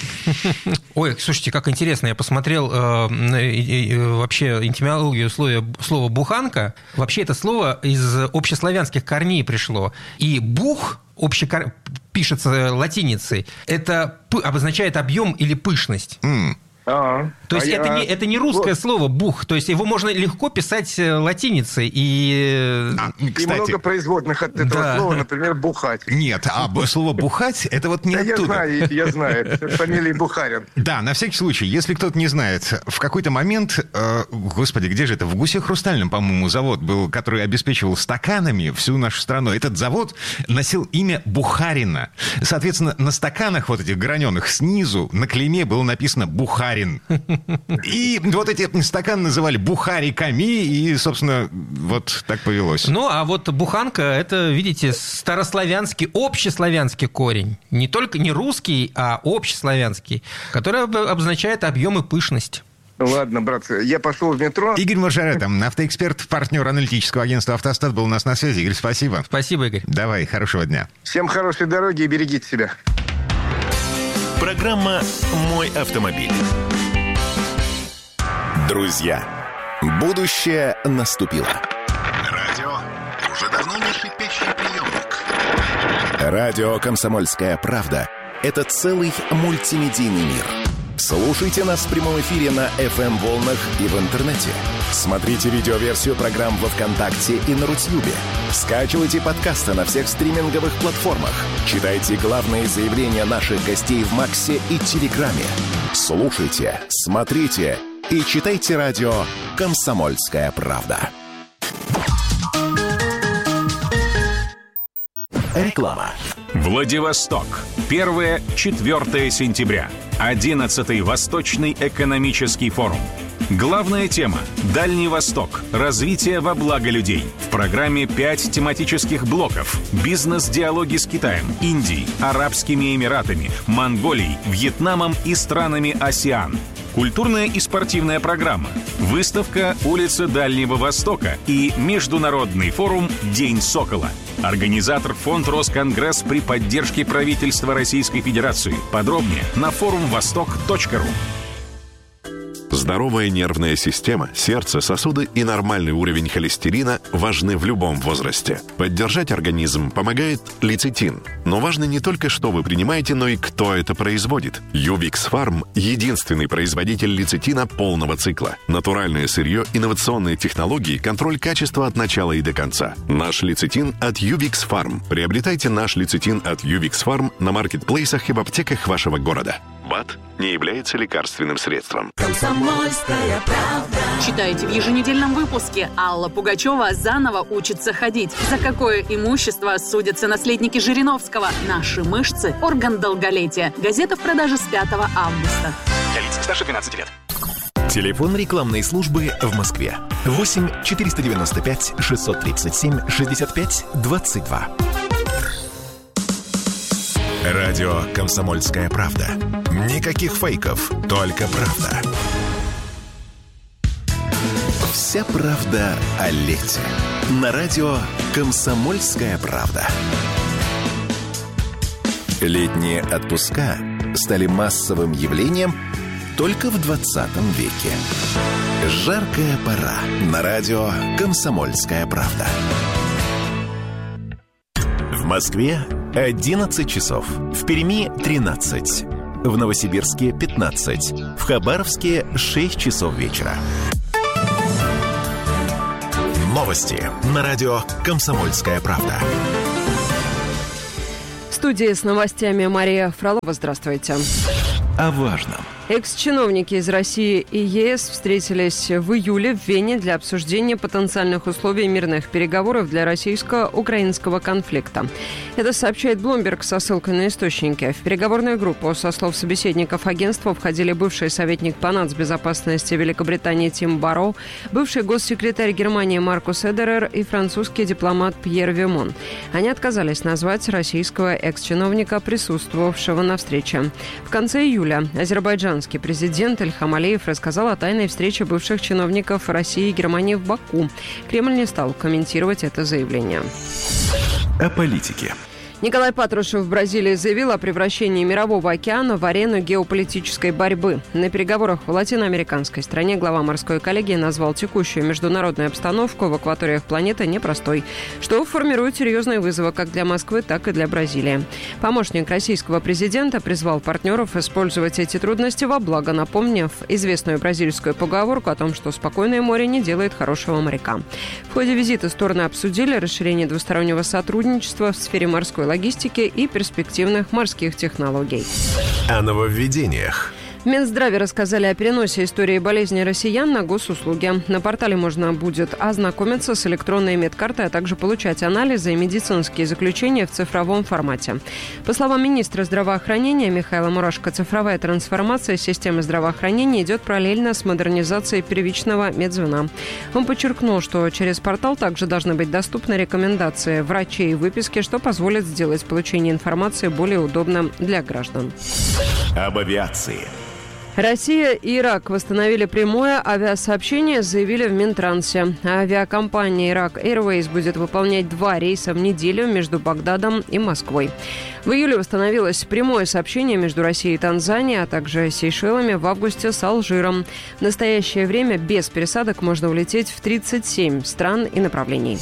Ой, слушайте, как интересно, я посмотрел э, э, вообще этимологию слова, слова «буханка». Вообще это слово из общеславянских корней пришло. И «бух» общекор... пишется латиницей. Это п... обозначает объем или пышность. Mm. А-а. То есть а это, я... не, это не русское вот. слово «бух», то есть его можно легко писать латиницей. И, а, и много производных от этого да. слова, например, «бухать». Нет, а слово «бухать» — это вот не да оттуда. Я знаю, я знаю, фамилия Бухарин. Да, на всякий случай, если кто-то не знает, в какой-то момент, э, господи, где же это, в Гусе-Хрустальном, по-моему, завод был, который обеспечивал стаканами всю нашу страну. Этот завод носил имя Бухарина. Соответственно, на стаканах вот этих граненых снизу на клейме было написано «Бухарин». И вот эти стаканы называли бухариками, и, собственно, вот так повелось. Ну, а вот буханка, это, видите, старославянский, общеславянский корень. Не только не русский, а общеславянский, который обозначает объем и пышность. Ладно, братцы, я пошел в метро. Игорь Маржарета, автоэксперт, партнер аналитического агентства «Автостат», был у нас на связи. Игорь, спасибо. Спасибо, Игорь. Давай, хорошего дня. Всем хорошей дороги и берегите себя. Программа «Мой автомобиль». Друзья, будущее наступило. Радио уже давно не шипящий приемник. Радио «Комсомольская правда» — это целый мультимедийный мир. Слушайте нас в прямом эфире на эф эм-волнах и в интернете. Смотрите видеоверсию программ во ВКонтакте и на Рутьюбе. Скачивайте подкасты на всех стриминговых платформах. Читайте главные заявления наших гостей в Максе и Телеграме. Слушайте, смотрите и читайте радио «Комсомольская правда». Реклама. Владивосток. первое-четвёртое сентября. одиннадцатый Восточный экономический форум. Главная тема – Дальний Восток. Развитие во благо людей. В программе пять тематических блоков. Бизнес-диалоги с Китаем, Индией, Арабскими Эмиратами, Монголией, Вьетнамом и странами АСЕАН. Культурная и спортивная программа. Выставка «Улица Дальнего Востока» и Международный форум «День Сокола». Организатор фонд «Росконгресс» при поддержке правительства Российской Федерации. Подробнее на форум восток точка ру. Здоровая нервная система, сердце, сосуды и нормальный уровень холестерина важны в любом возрасте. Поддержать организм помогает лецитин. Но важно не только, что вы принимаете, но и кто это производит. Ювикс Фарм – единственный производитель лецитина полного цикла. Натуральное сырье, инновационные технологии, контроль качества от начала и до конца. Наш лецитин от Ювикс Фарм. Приобретайте наш лецитин от Ювикс Фарм на маркетплейсах и в аптеках вашего города. БАД не является лекарственным средством. Комсомольская правда. Читайте в еженедельном выпуске. Алла Пугачева заново учится ходить. За какое имущество судятся наследники Жириновского? Наши мышцы – орган долголетия. Газета в продаже с пятого августа. Для лиц старше двенадцати лет. Телефон рекламной службы в Москве. восемь четыреста девяносто пять шестьсот тридцать семь шестьдесят пять двадцать два. Радио «Комсомольская правда». Никаких фейков, только правда. Вся правда о лете. На радио «Комсомольская правда». Летние отпуска стали массовым явлением только в двадцатом веке. Жаркая пора. На радио «Комсомольская правда». В Москве одиннадцать часов. В Перми тринадцать. В Новосибирске пятнадцать. В Хабаровске шесть часов вечера. Новости на радио «Комсомольская правда». В студии с новостями Мария Фролова. Здравствуйте. О важном. Экс-чиновники из России и ЕС встретились в июле в Вене для обсуждения потенциальных условий мирных переговоров для российско-украинского конфликта. Это сообщает Bloomberg со ссылкой на источники. В переговорную группу, со слов собеседников агентства, входили бывший советник по нацбезопасности Великобритании Тим Барроу, бывший госсекретарь Германии Маркус Эдерер и французский дипломат Пьер Вимон. Они отказались назвать российского экс-чиновника, присутствовавшего на встрече. В конце июля Азербайджан Президент Ильхам Алиев рассказал о тайной встрече бывших чиновников России и Германии в Баку. Кремль не стал комментировать это заявление. О политике. Николай Патрушев в Бразилии заявил о превращении Мирового океана в арену геополитической борьбы. На переговорах в латиноамериканской стране глава морской коллегии назвал текущую международную обстановку в акваториях планеты непростой, что формирует серьезные вызовы как для Москвы, так и для Бразилии. Помощник российского президента призвал партнеров использовать эти трудности во благо, напомнив известную бразильскую поговорку о том, что спокойное море не делает хорошего моряка. В ходе визита стороны обсудили расширение двустороннего сотрудничества в сфере морской логистики и перспективных морских технологий. О нововведениях. В Минздраве рассказали о переносе истории болезни россиян на госуслуги. На портале можно будет ознакомиться с электронной медкартой, а также получать анализы и медицинские заключения в цифровом формате. По словам министра здравоохранения Михаила Мурашко, цифровая трансформация системы здравоохранения идет параллельно с модернизацией первичного медзвена. Он подчеркнул, что через портал также должны быть доступны рекомендации врачей и выписки, что позволит сделать получение информации более удобным для граждан. Об авиации. Россия и Ирак восстановили прямое авиасообщение, заявили в Минтрансе. Авиакомпания «Ирак Airways» будет выполнять два рейса в неделю между Багдадом и Москвой. В июле восстановилось прямое сообщение между Россией и Танзанией, а также Сейшелами, в августе с Алжиром. В настоящее время без пересадок можно улететь в тридцать семь стран и направлений.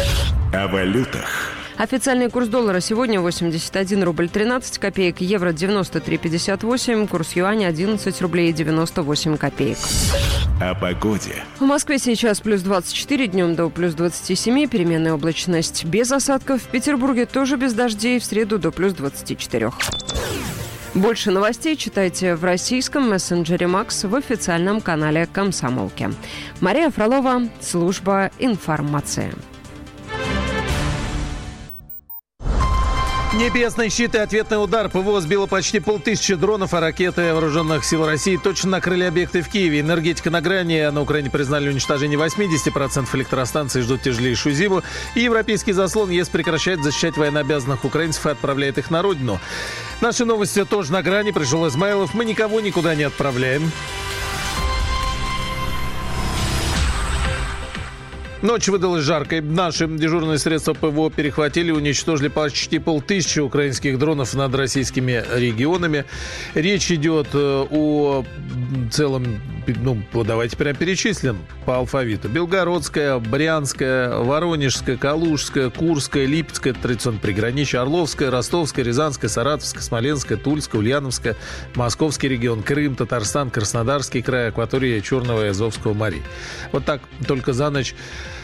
О валютах. Официальный курс доллара сегодня восемьдесят один рубль тринадцать копеек, евро девяносто три пятьдесят восемь, курс юаня одиннадцать рублей девяносто восемь копеек. О погоде. В Москве сейчас плюс двадцать четыре, днем до плюс двадцать семь, переменная облачность без осадков. В Петербурге тоже без дождей, в среду до плюс двадцать четыре. Больше новостей читайте в российском мессенджере Макс в официальном канале «Комсомолки». Мария Фролова, служба информации. Небесный щит и ответный удар. ПВО сбило почти полтысячи дронов, а ракеты вооруженных сил России точно накрыли объекты в Киеве. Энергетика на грани. На Украине признали уничтожение восемьдесят процентов электростанций, ждут тяжелейшую зиму. И европейский заслон ЕС прекращает защищать военнообязанных украинцев и отправляет их на родину. Наши новости тоже на грани. Пришел Измайлов. Мы никого никуда не отправляем. Ночь выдалась жаркой. Наши дежурные средства ПВО перехватили и уничтожили почти полтысячи украинских дронов над российскими регионами. Речь идет о целом, ну, давайте прям перечислим по алфавиту. Белгородская, Брянская, Воронежская, Калужская, Курская, Липецкая, традиционно приграничье, Орловская, Ростовская, Рязанская, Саратовская, Смоленская, Тульская, Ульяновская, Московский регион, Крым, Татарстан, Краснодарский край, акватория Черного и Азовского морей. Вот так только за ночь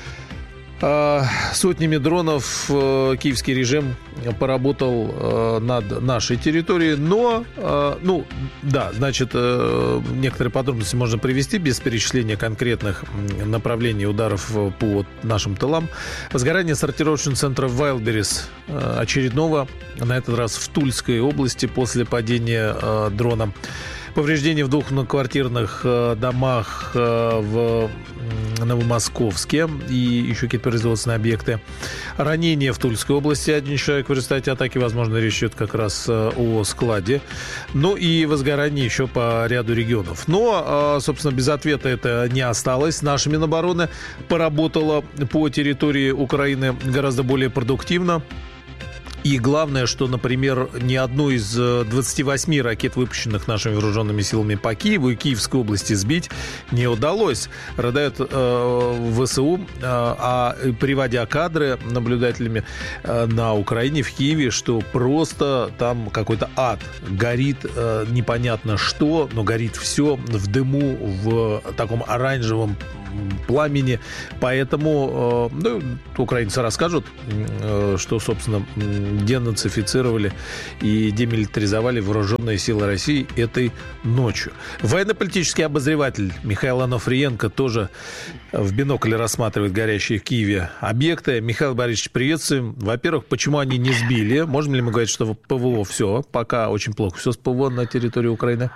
сотнями дронов киевский режим поработал над нашей территорией, но, ну, да, значит, некоторые подробности можно привести без перечисления конкретных направлений ударов по нашим тылам. Возгорание сортировочного центра Wildberries очередного, на этот раз в Тульской области, после падения дрона. Повреждения в двух многоквартирных домах в Новомосковске и еще какие-то производственные объекты. Ранения в Тульской области. Один человек в результате атаки. Возможно, речь идет как раз о складе. Ну и возгорание еще по ряду регионов. Но, собственно, без ответа это не осталось. Наша Минобороны поработала по территории Украины гораздо более продуктивно. И главное, что, например, ни одну из двадцати восьми ракет, выпущенных нашими вооруженными силами по Киеву и Киевской области, сбить не удалось. Радают э, ВСУ, э, а приводя кадры наблюдателями э, на Украине, в Киеве, что просто там какой-то ад. Горит э, непонятно что, но горит все в дыму, в таком оранжевом пламени. Поэтому, ну, украинцы расскажут, что, собственно, денацифицировали и демилитаризовали вооруженные силы России этой ночью. Военно-политический обозреватель Михаил Анофриенко тоже в бинокль рассматривает горящие в Киеве объекты. Михаил Борисович, приветствуем. Во-первых, почему они не сбили? Можем ли мы говорить, что ПВО все? Пока очень плохо все с ПВО на территории Украины.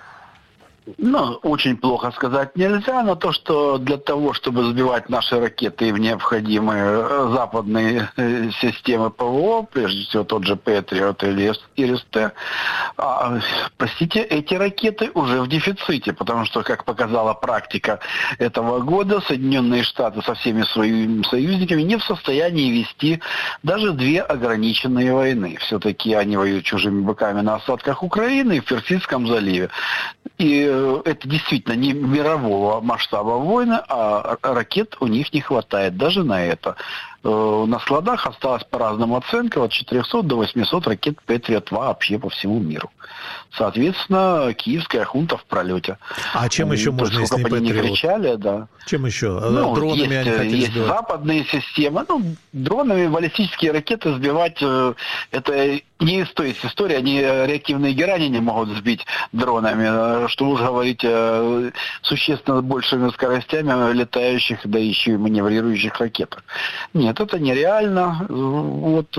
Ну, очень плохо сказать нельзя, но то, что для того, чтобы сбивать наши ракеты, им необходимы западные системы ПВО, прежде всего тот же Патриот или ИРИС-Т, а, простите, эти ракеты уже в дефиците, потому что, как показала практика этого года, Соединенные Штаты со всеми своими союзниками не в состоянии вести даже две ограниченные войны. Все-таки они воюют чужими быками на остатках Украины и в Персидском заливе. И это действительно не мирового масштаба войны, а ракет у них не хватает даже на это. На складах осталось по разным оценкам от четырехсот до восьмисот ракет Патриот вообще по всему миру. Соответственно, киевская хунта в пролете. А чем еще То можно, если не Патриот? Не кричали, да. Чем еще? Ну, дронами есть, они хотели есть сбивать? западные системы. Ну, дронами баллистические ракеты сбивать, это не то есть история, они реактивные герани не могут сбить дронами. Что уж говорить о существенно большими скоростями летающих, да еще и маневрирующих ракетах. Нет, это нереально. Вот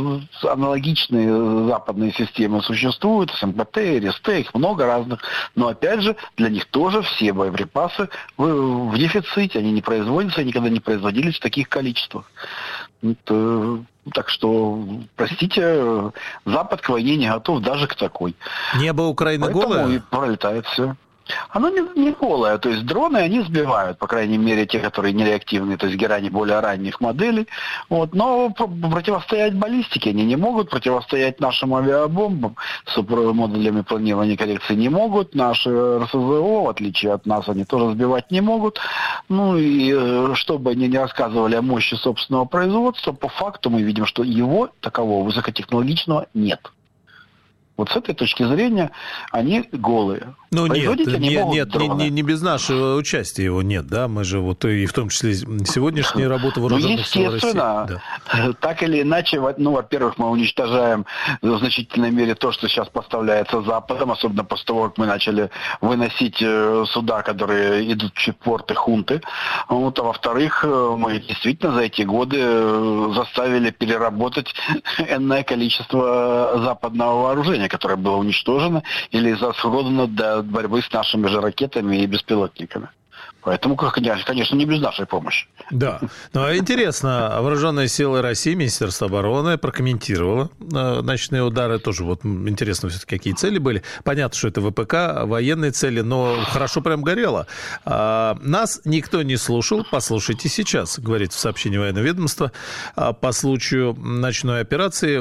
аналогичные западные системы существуют, СМПТ, РСТ, их много разных. Но опять же, для них тоже все боеприпасы в, в дефиците, они не производятся, никогда не производились в таких количествах. Это, так что, простите, Запад к войне не готов даже к такой. Небо Украины Поэтому голое? И пролетает все. Оно не, не голое, то есть дроны они сбивают, по крайней мере, те, которые не реактивные, то есть герани более ранних моделей, вот, но противостоять баллистике они не могут, противостоять нашим авиабомбам с модулями планирования и коррекции не могут, наши РСЗО, в отличие от нас, они тоже сбивать не могут, ну и чтобы они не рассказывали о мощи собственного производства, по факту мы видим, что его такового высокотехнологичного нет. Вот с этой точки зрения они голые. Ну нет, не нет, нет не, не, не без нашего участия его нет, да, мы же вот и в том числе сегодняшняя работа вооруженных сил России. Естественно, да. Так или иначе, ну, во-первых, мы уничтожаем в значительной мере то, что сейчас поставляется Западом, особенно после того, как мы начали выносить суда, которые идут в порты хунты. Вот, а во-вторых, мы действительно за эти годы заставили переработать энное количество западного вооружения, которое было уничтожено или израсходовано для борьбы с нашими же ракетами и беспилотниками. Поэтому, конечно, не без нашей помощи. Да. Но интересно, вооруженные силы России, Министерство обороны прокомментировало ночные удары. Тоже вот интересно все-таки, какие цели были. Понятно, что это ВПК, военные цели, но хорошо прям горело. Нас никто не слушал. Послушайте сейчас, говорит в сообщении военного ведомства, по случаю ночной операции,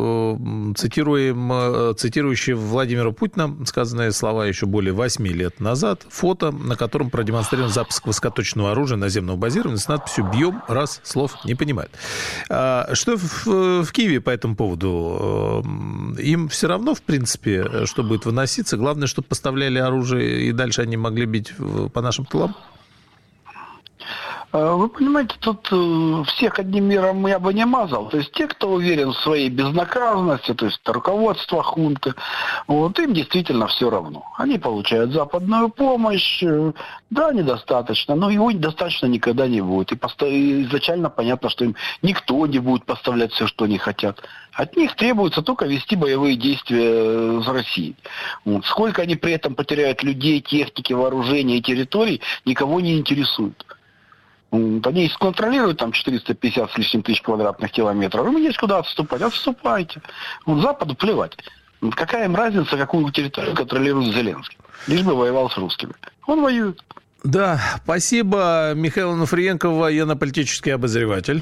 цитируем, цитирующие Владимира Путина, сказанные слова еще более восьми лет назад, фото, на котором продемонстрирован запуск высокоточного оружия наземного базирования с надписью «Бьем, раз, слов не понимает». Что в, в Киеве по этому поводу? Им все равно, в принципе, что будет выноситься. Главное, чтобы поставляли оружие, и дальше они могли бить по нашим тылам? Вы понимаете, тут всех одним миром я бы не мазал. То есть те, кто уверен в своей безнаказанности, то есть руководство хунты, вот им действительно все равно. Они получают западную помощь, да, недостаточно, но его достаточно никогда не будет. И поsto- изначально понятно, что им никто не будет поставлять все, что они хотят. От них требуется только вести боевые действия с Россией. Вот. Сколько они при этом потеряют людей, техники, вооружения и территорий, никого не интересует. Они контролируют там четыреста пятьдесят с лишним тысяч квадратных километров. Им есть куда отступать. Отступайте. Вот Западу плевать. Какая им разница, какую территорию контролирует Зеленский? Лишь бы воевал с русскими. Он воюет. Да, спасибо. Михаил Онуфриенко, военно-политический обозреватель.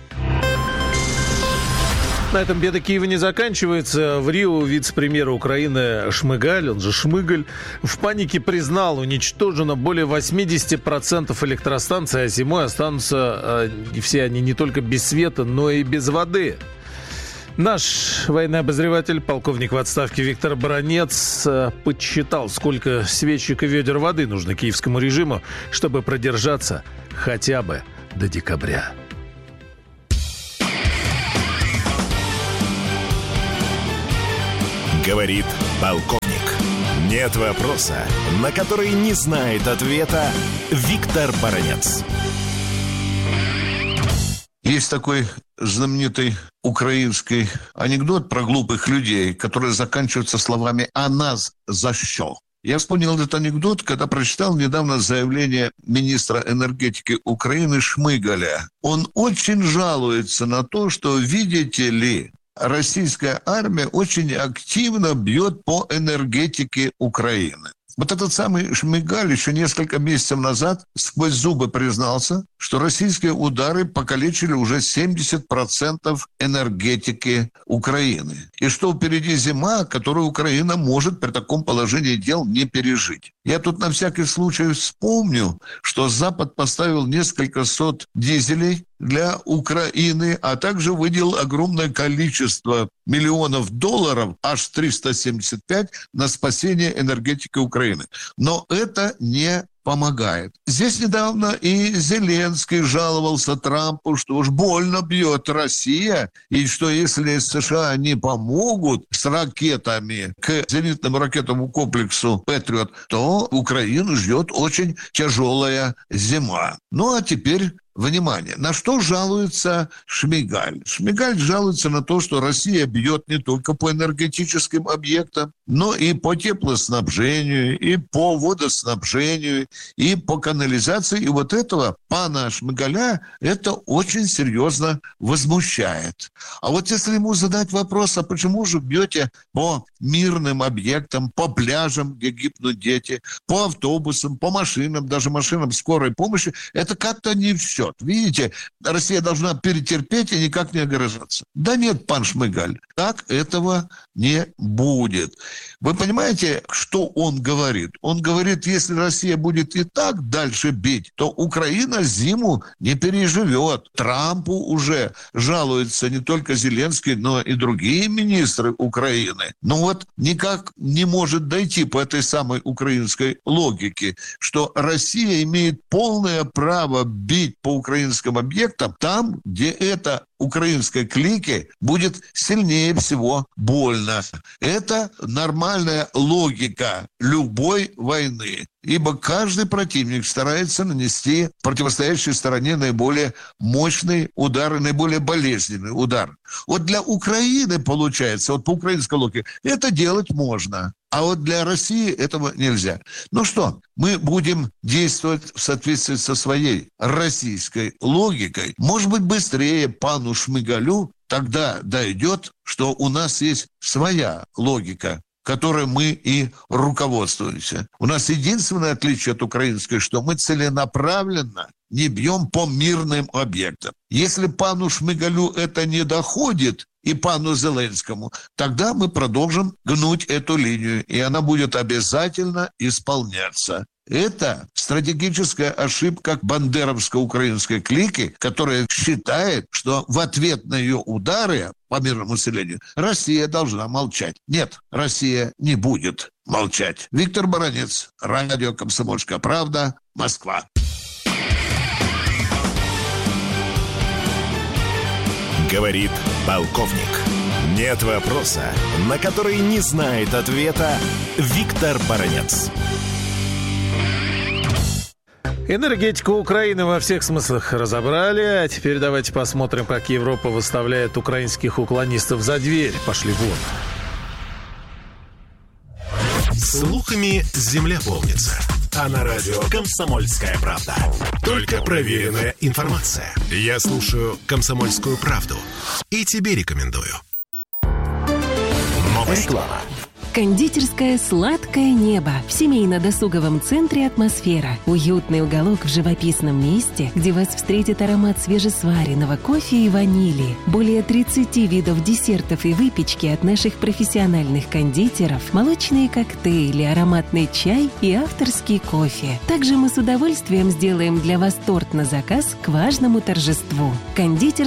На этом беда Киева не заканчивается. В Рио вице-премьер Украины Шмыгаль, он же Шмыгаль, в панике признал, уничтожено более восемьдесят процентов электростанций, а зимой останутся э, все они не только без света, но и без воды. Наш военный обозреватель, полковник в отставке Виктор Баранец, э, подсчитал, сколько свечек и ведер воды нужно киевскому режиму, чтобы продержаться хотя бы до декабря. Говорит полковник. Нет вопроса, на который не знает ответа Виктор Баранец. Есть такой знаменитый украинский анекдот про глупых людей, который заканчивается словами «а нас за что?». Я вспомнил этот анекдот, когда прочитал недавно заявление министра энергетики Украины Шмыгаля. Он очень жалуется на то, что, видите ли, российская армия очень активно бьет по энергетике Украины. Вот этот самый Шмыгаль еще несколько месяцев назад сквозь зубы признался, что российские удары покалечили уже семьдесят процентов энергетики Украины. И что впереди зима, которую Украина может при таком положении дел не пережить. Я тут на всякий случай вспомню, что Запад поставил несколько сот дизелей для Украины, а также выделил огромное количество миллионов долларов, аж триста семьдесят пять, на спасение энергетики Украины. Но это не помогает. Здесь недавно и Зеленский жаловался Трампу, что уж больно бьет Россия, и что если США не помогут с ракетами к зенитному ракетному комплексу «Патриот», то Украину ждет очень тяжелая зима. Ну а теперь внимание, на что жалуется Шмыгаль? Шмыгаль жалуется на то, что Россия бьет не только по энергетическим объектам, но и по теплоснабжению, и по водоснабжению, и по канализации. И вот этого пана Шмыгаля это очень серьезно возмущает. А вот если ему задать вопрос, а почему же бьете по мирным объектам, по пляжам, где гибнут дети, по автобусам, по машинам, даже машинам скорой помощи, это как-то не в счет. Видите, Россия должна перетерпеть и никак не огорожаться. Да нет, пан Шмыгаль, так этого не будет. Вы понимаете, что он говорит? Он говорит, если Россия будет и так дальше бить, то Украина зиму не переживет. Трампу уже жалуются не только Зеленский, но и другие министры Украины. Но вот никак не может дойти по этой самой украинской логике, что Россия имеет полное право бить по украинским объектам там, где это украинской клике будет сильнее всего больно. Это нормальная логика любой войны. Ибо каждый противник старается нанести противостоящей стороне наиболее мощный удар и наиболее болезненный удар. Вот для Украины, получается, вот по украинской логике, это делать можно. А вот для России этого нельзя. Ну что, мы будем действовать в соответствии со своей российской логикой. Может быть, быстрее пану Шмыгалю тогда дойдет, что у нас есть своя логика, которой мы и руководствуемся. У нас единственное отличие от украинской, что мы целенаправленно не бьем по мирным объектам. Если пану Шмыгалю это не доходит, и пану Зеленскому, тогда мы продолжим гнуть эту линию, и она будет обязательно исполняться. Это стратегическая ошибка бандеровско-украинской клики, которая считает, что в ответ на ее удары по мирному населению Россия должна молчать. Нет, Россия не будет молчать. Виктор Баранец, радио «Комсомольская правда», Москва. Говорит полковник. Нет вопроса, на который не знает ответа Виктор Баранец. Энергетику Украины во всех смыслах разобрали. А теперь давайте посмотрим, как Европа выставляет украинских уклонистов за дверь. Пошли вон. Слухами земля полнится. А на радио «Комсомольская правда» только проверенная информация. Я слушаю «Комсомольскую правду» и тебе рекомендую. Реклама. Кондитерская «Сладкое небо» в семейно-досуговом центре «Атмосфера». Уютный уголок в живописном месте, где вас встретит аромат свежесваренного кофе и ванили. Более тридцати видов десертов и выпечки от наших профессиональных кондитеров, молочные коктейли, ароматный чай и авторский кофе. Также мы с удовольствием сделаем для вас торт на заказ к важному торжеству. Кондитер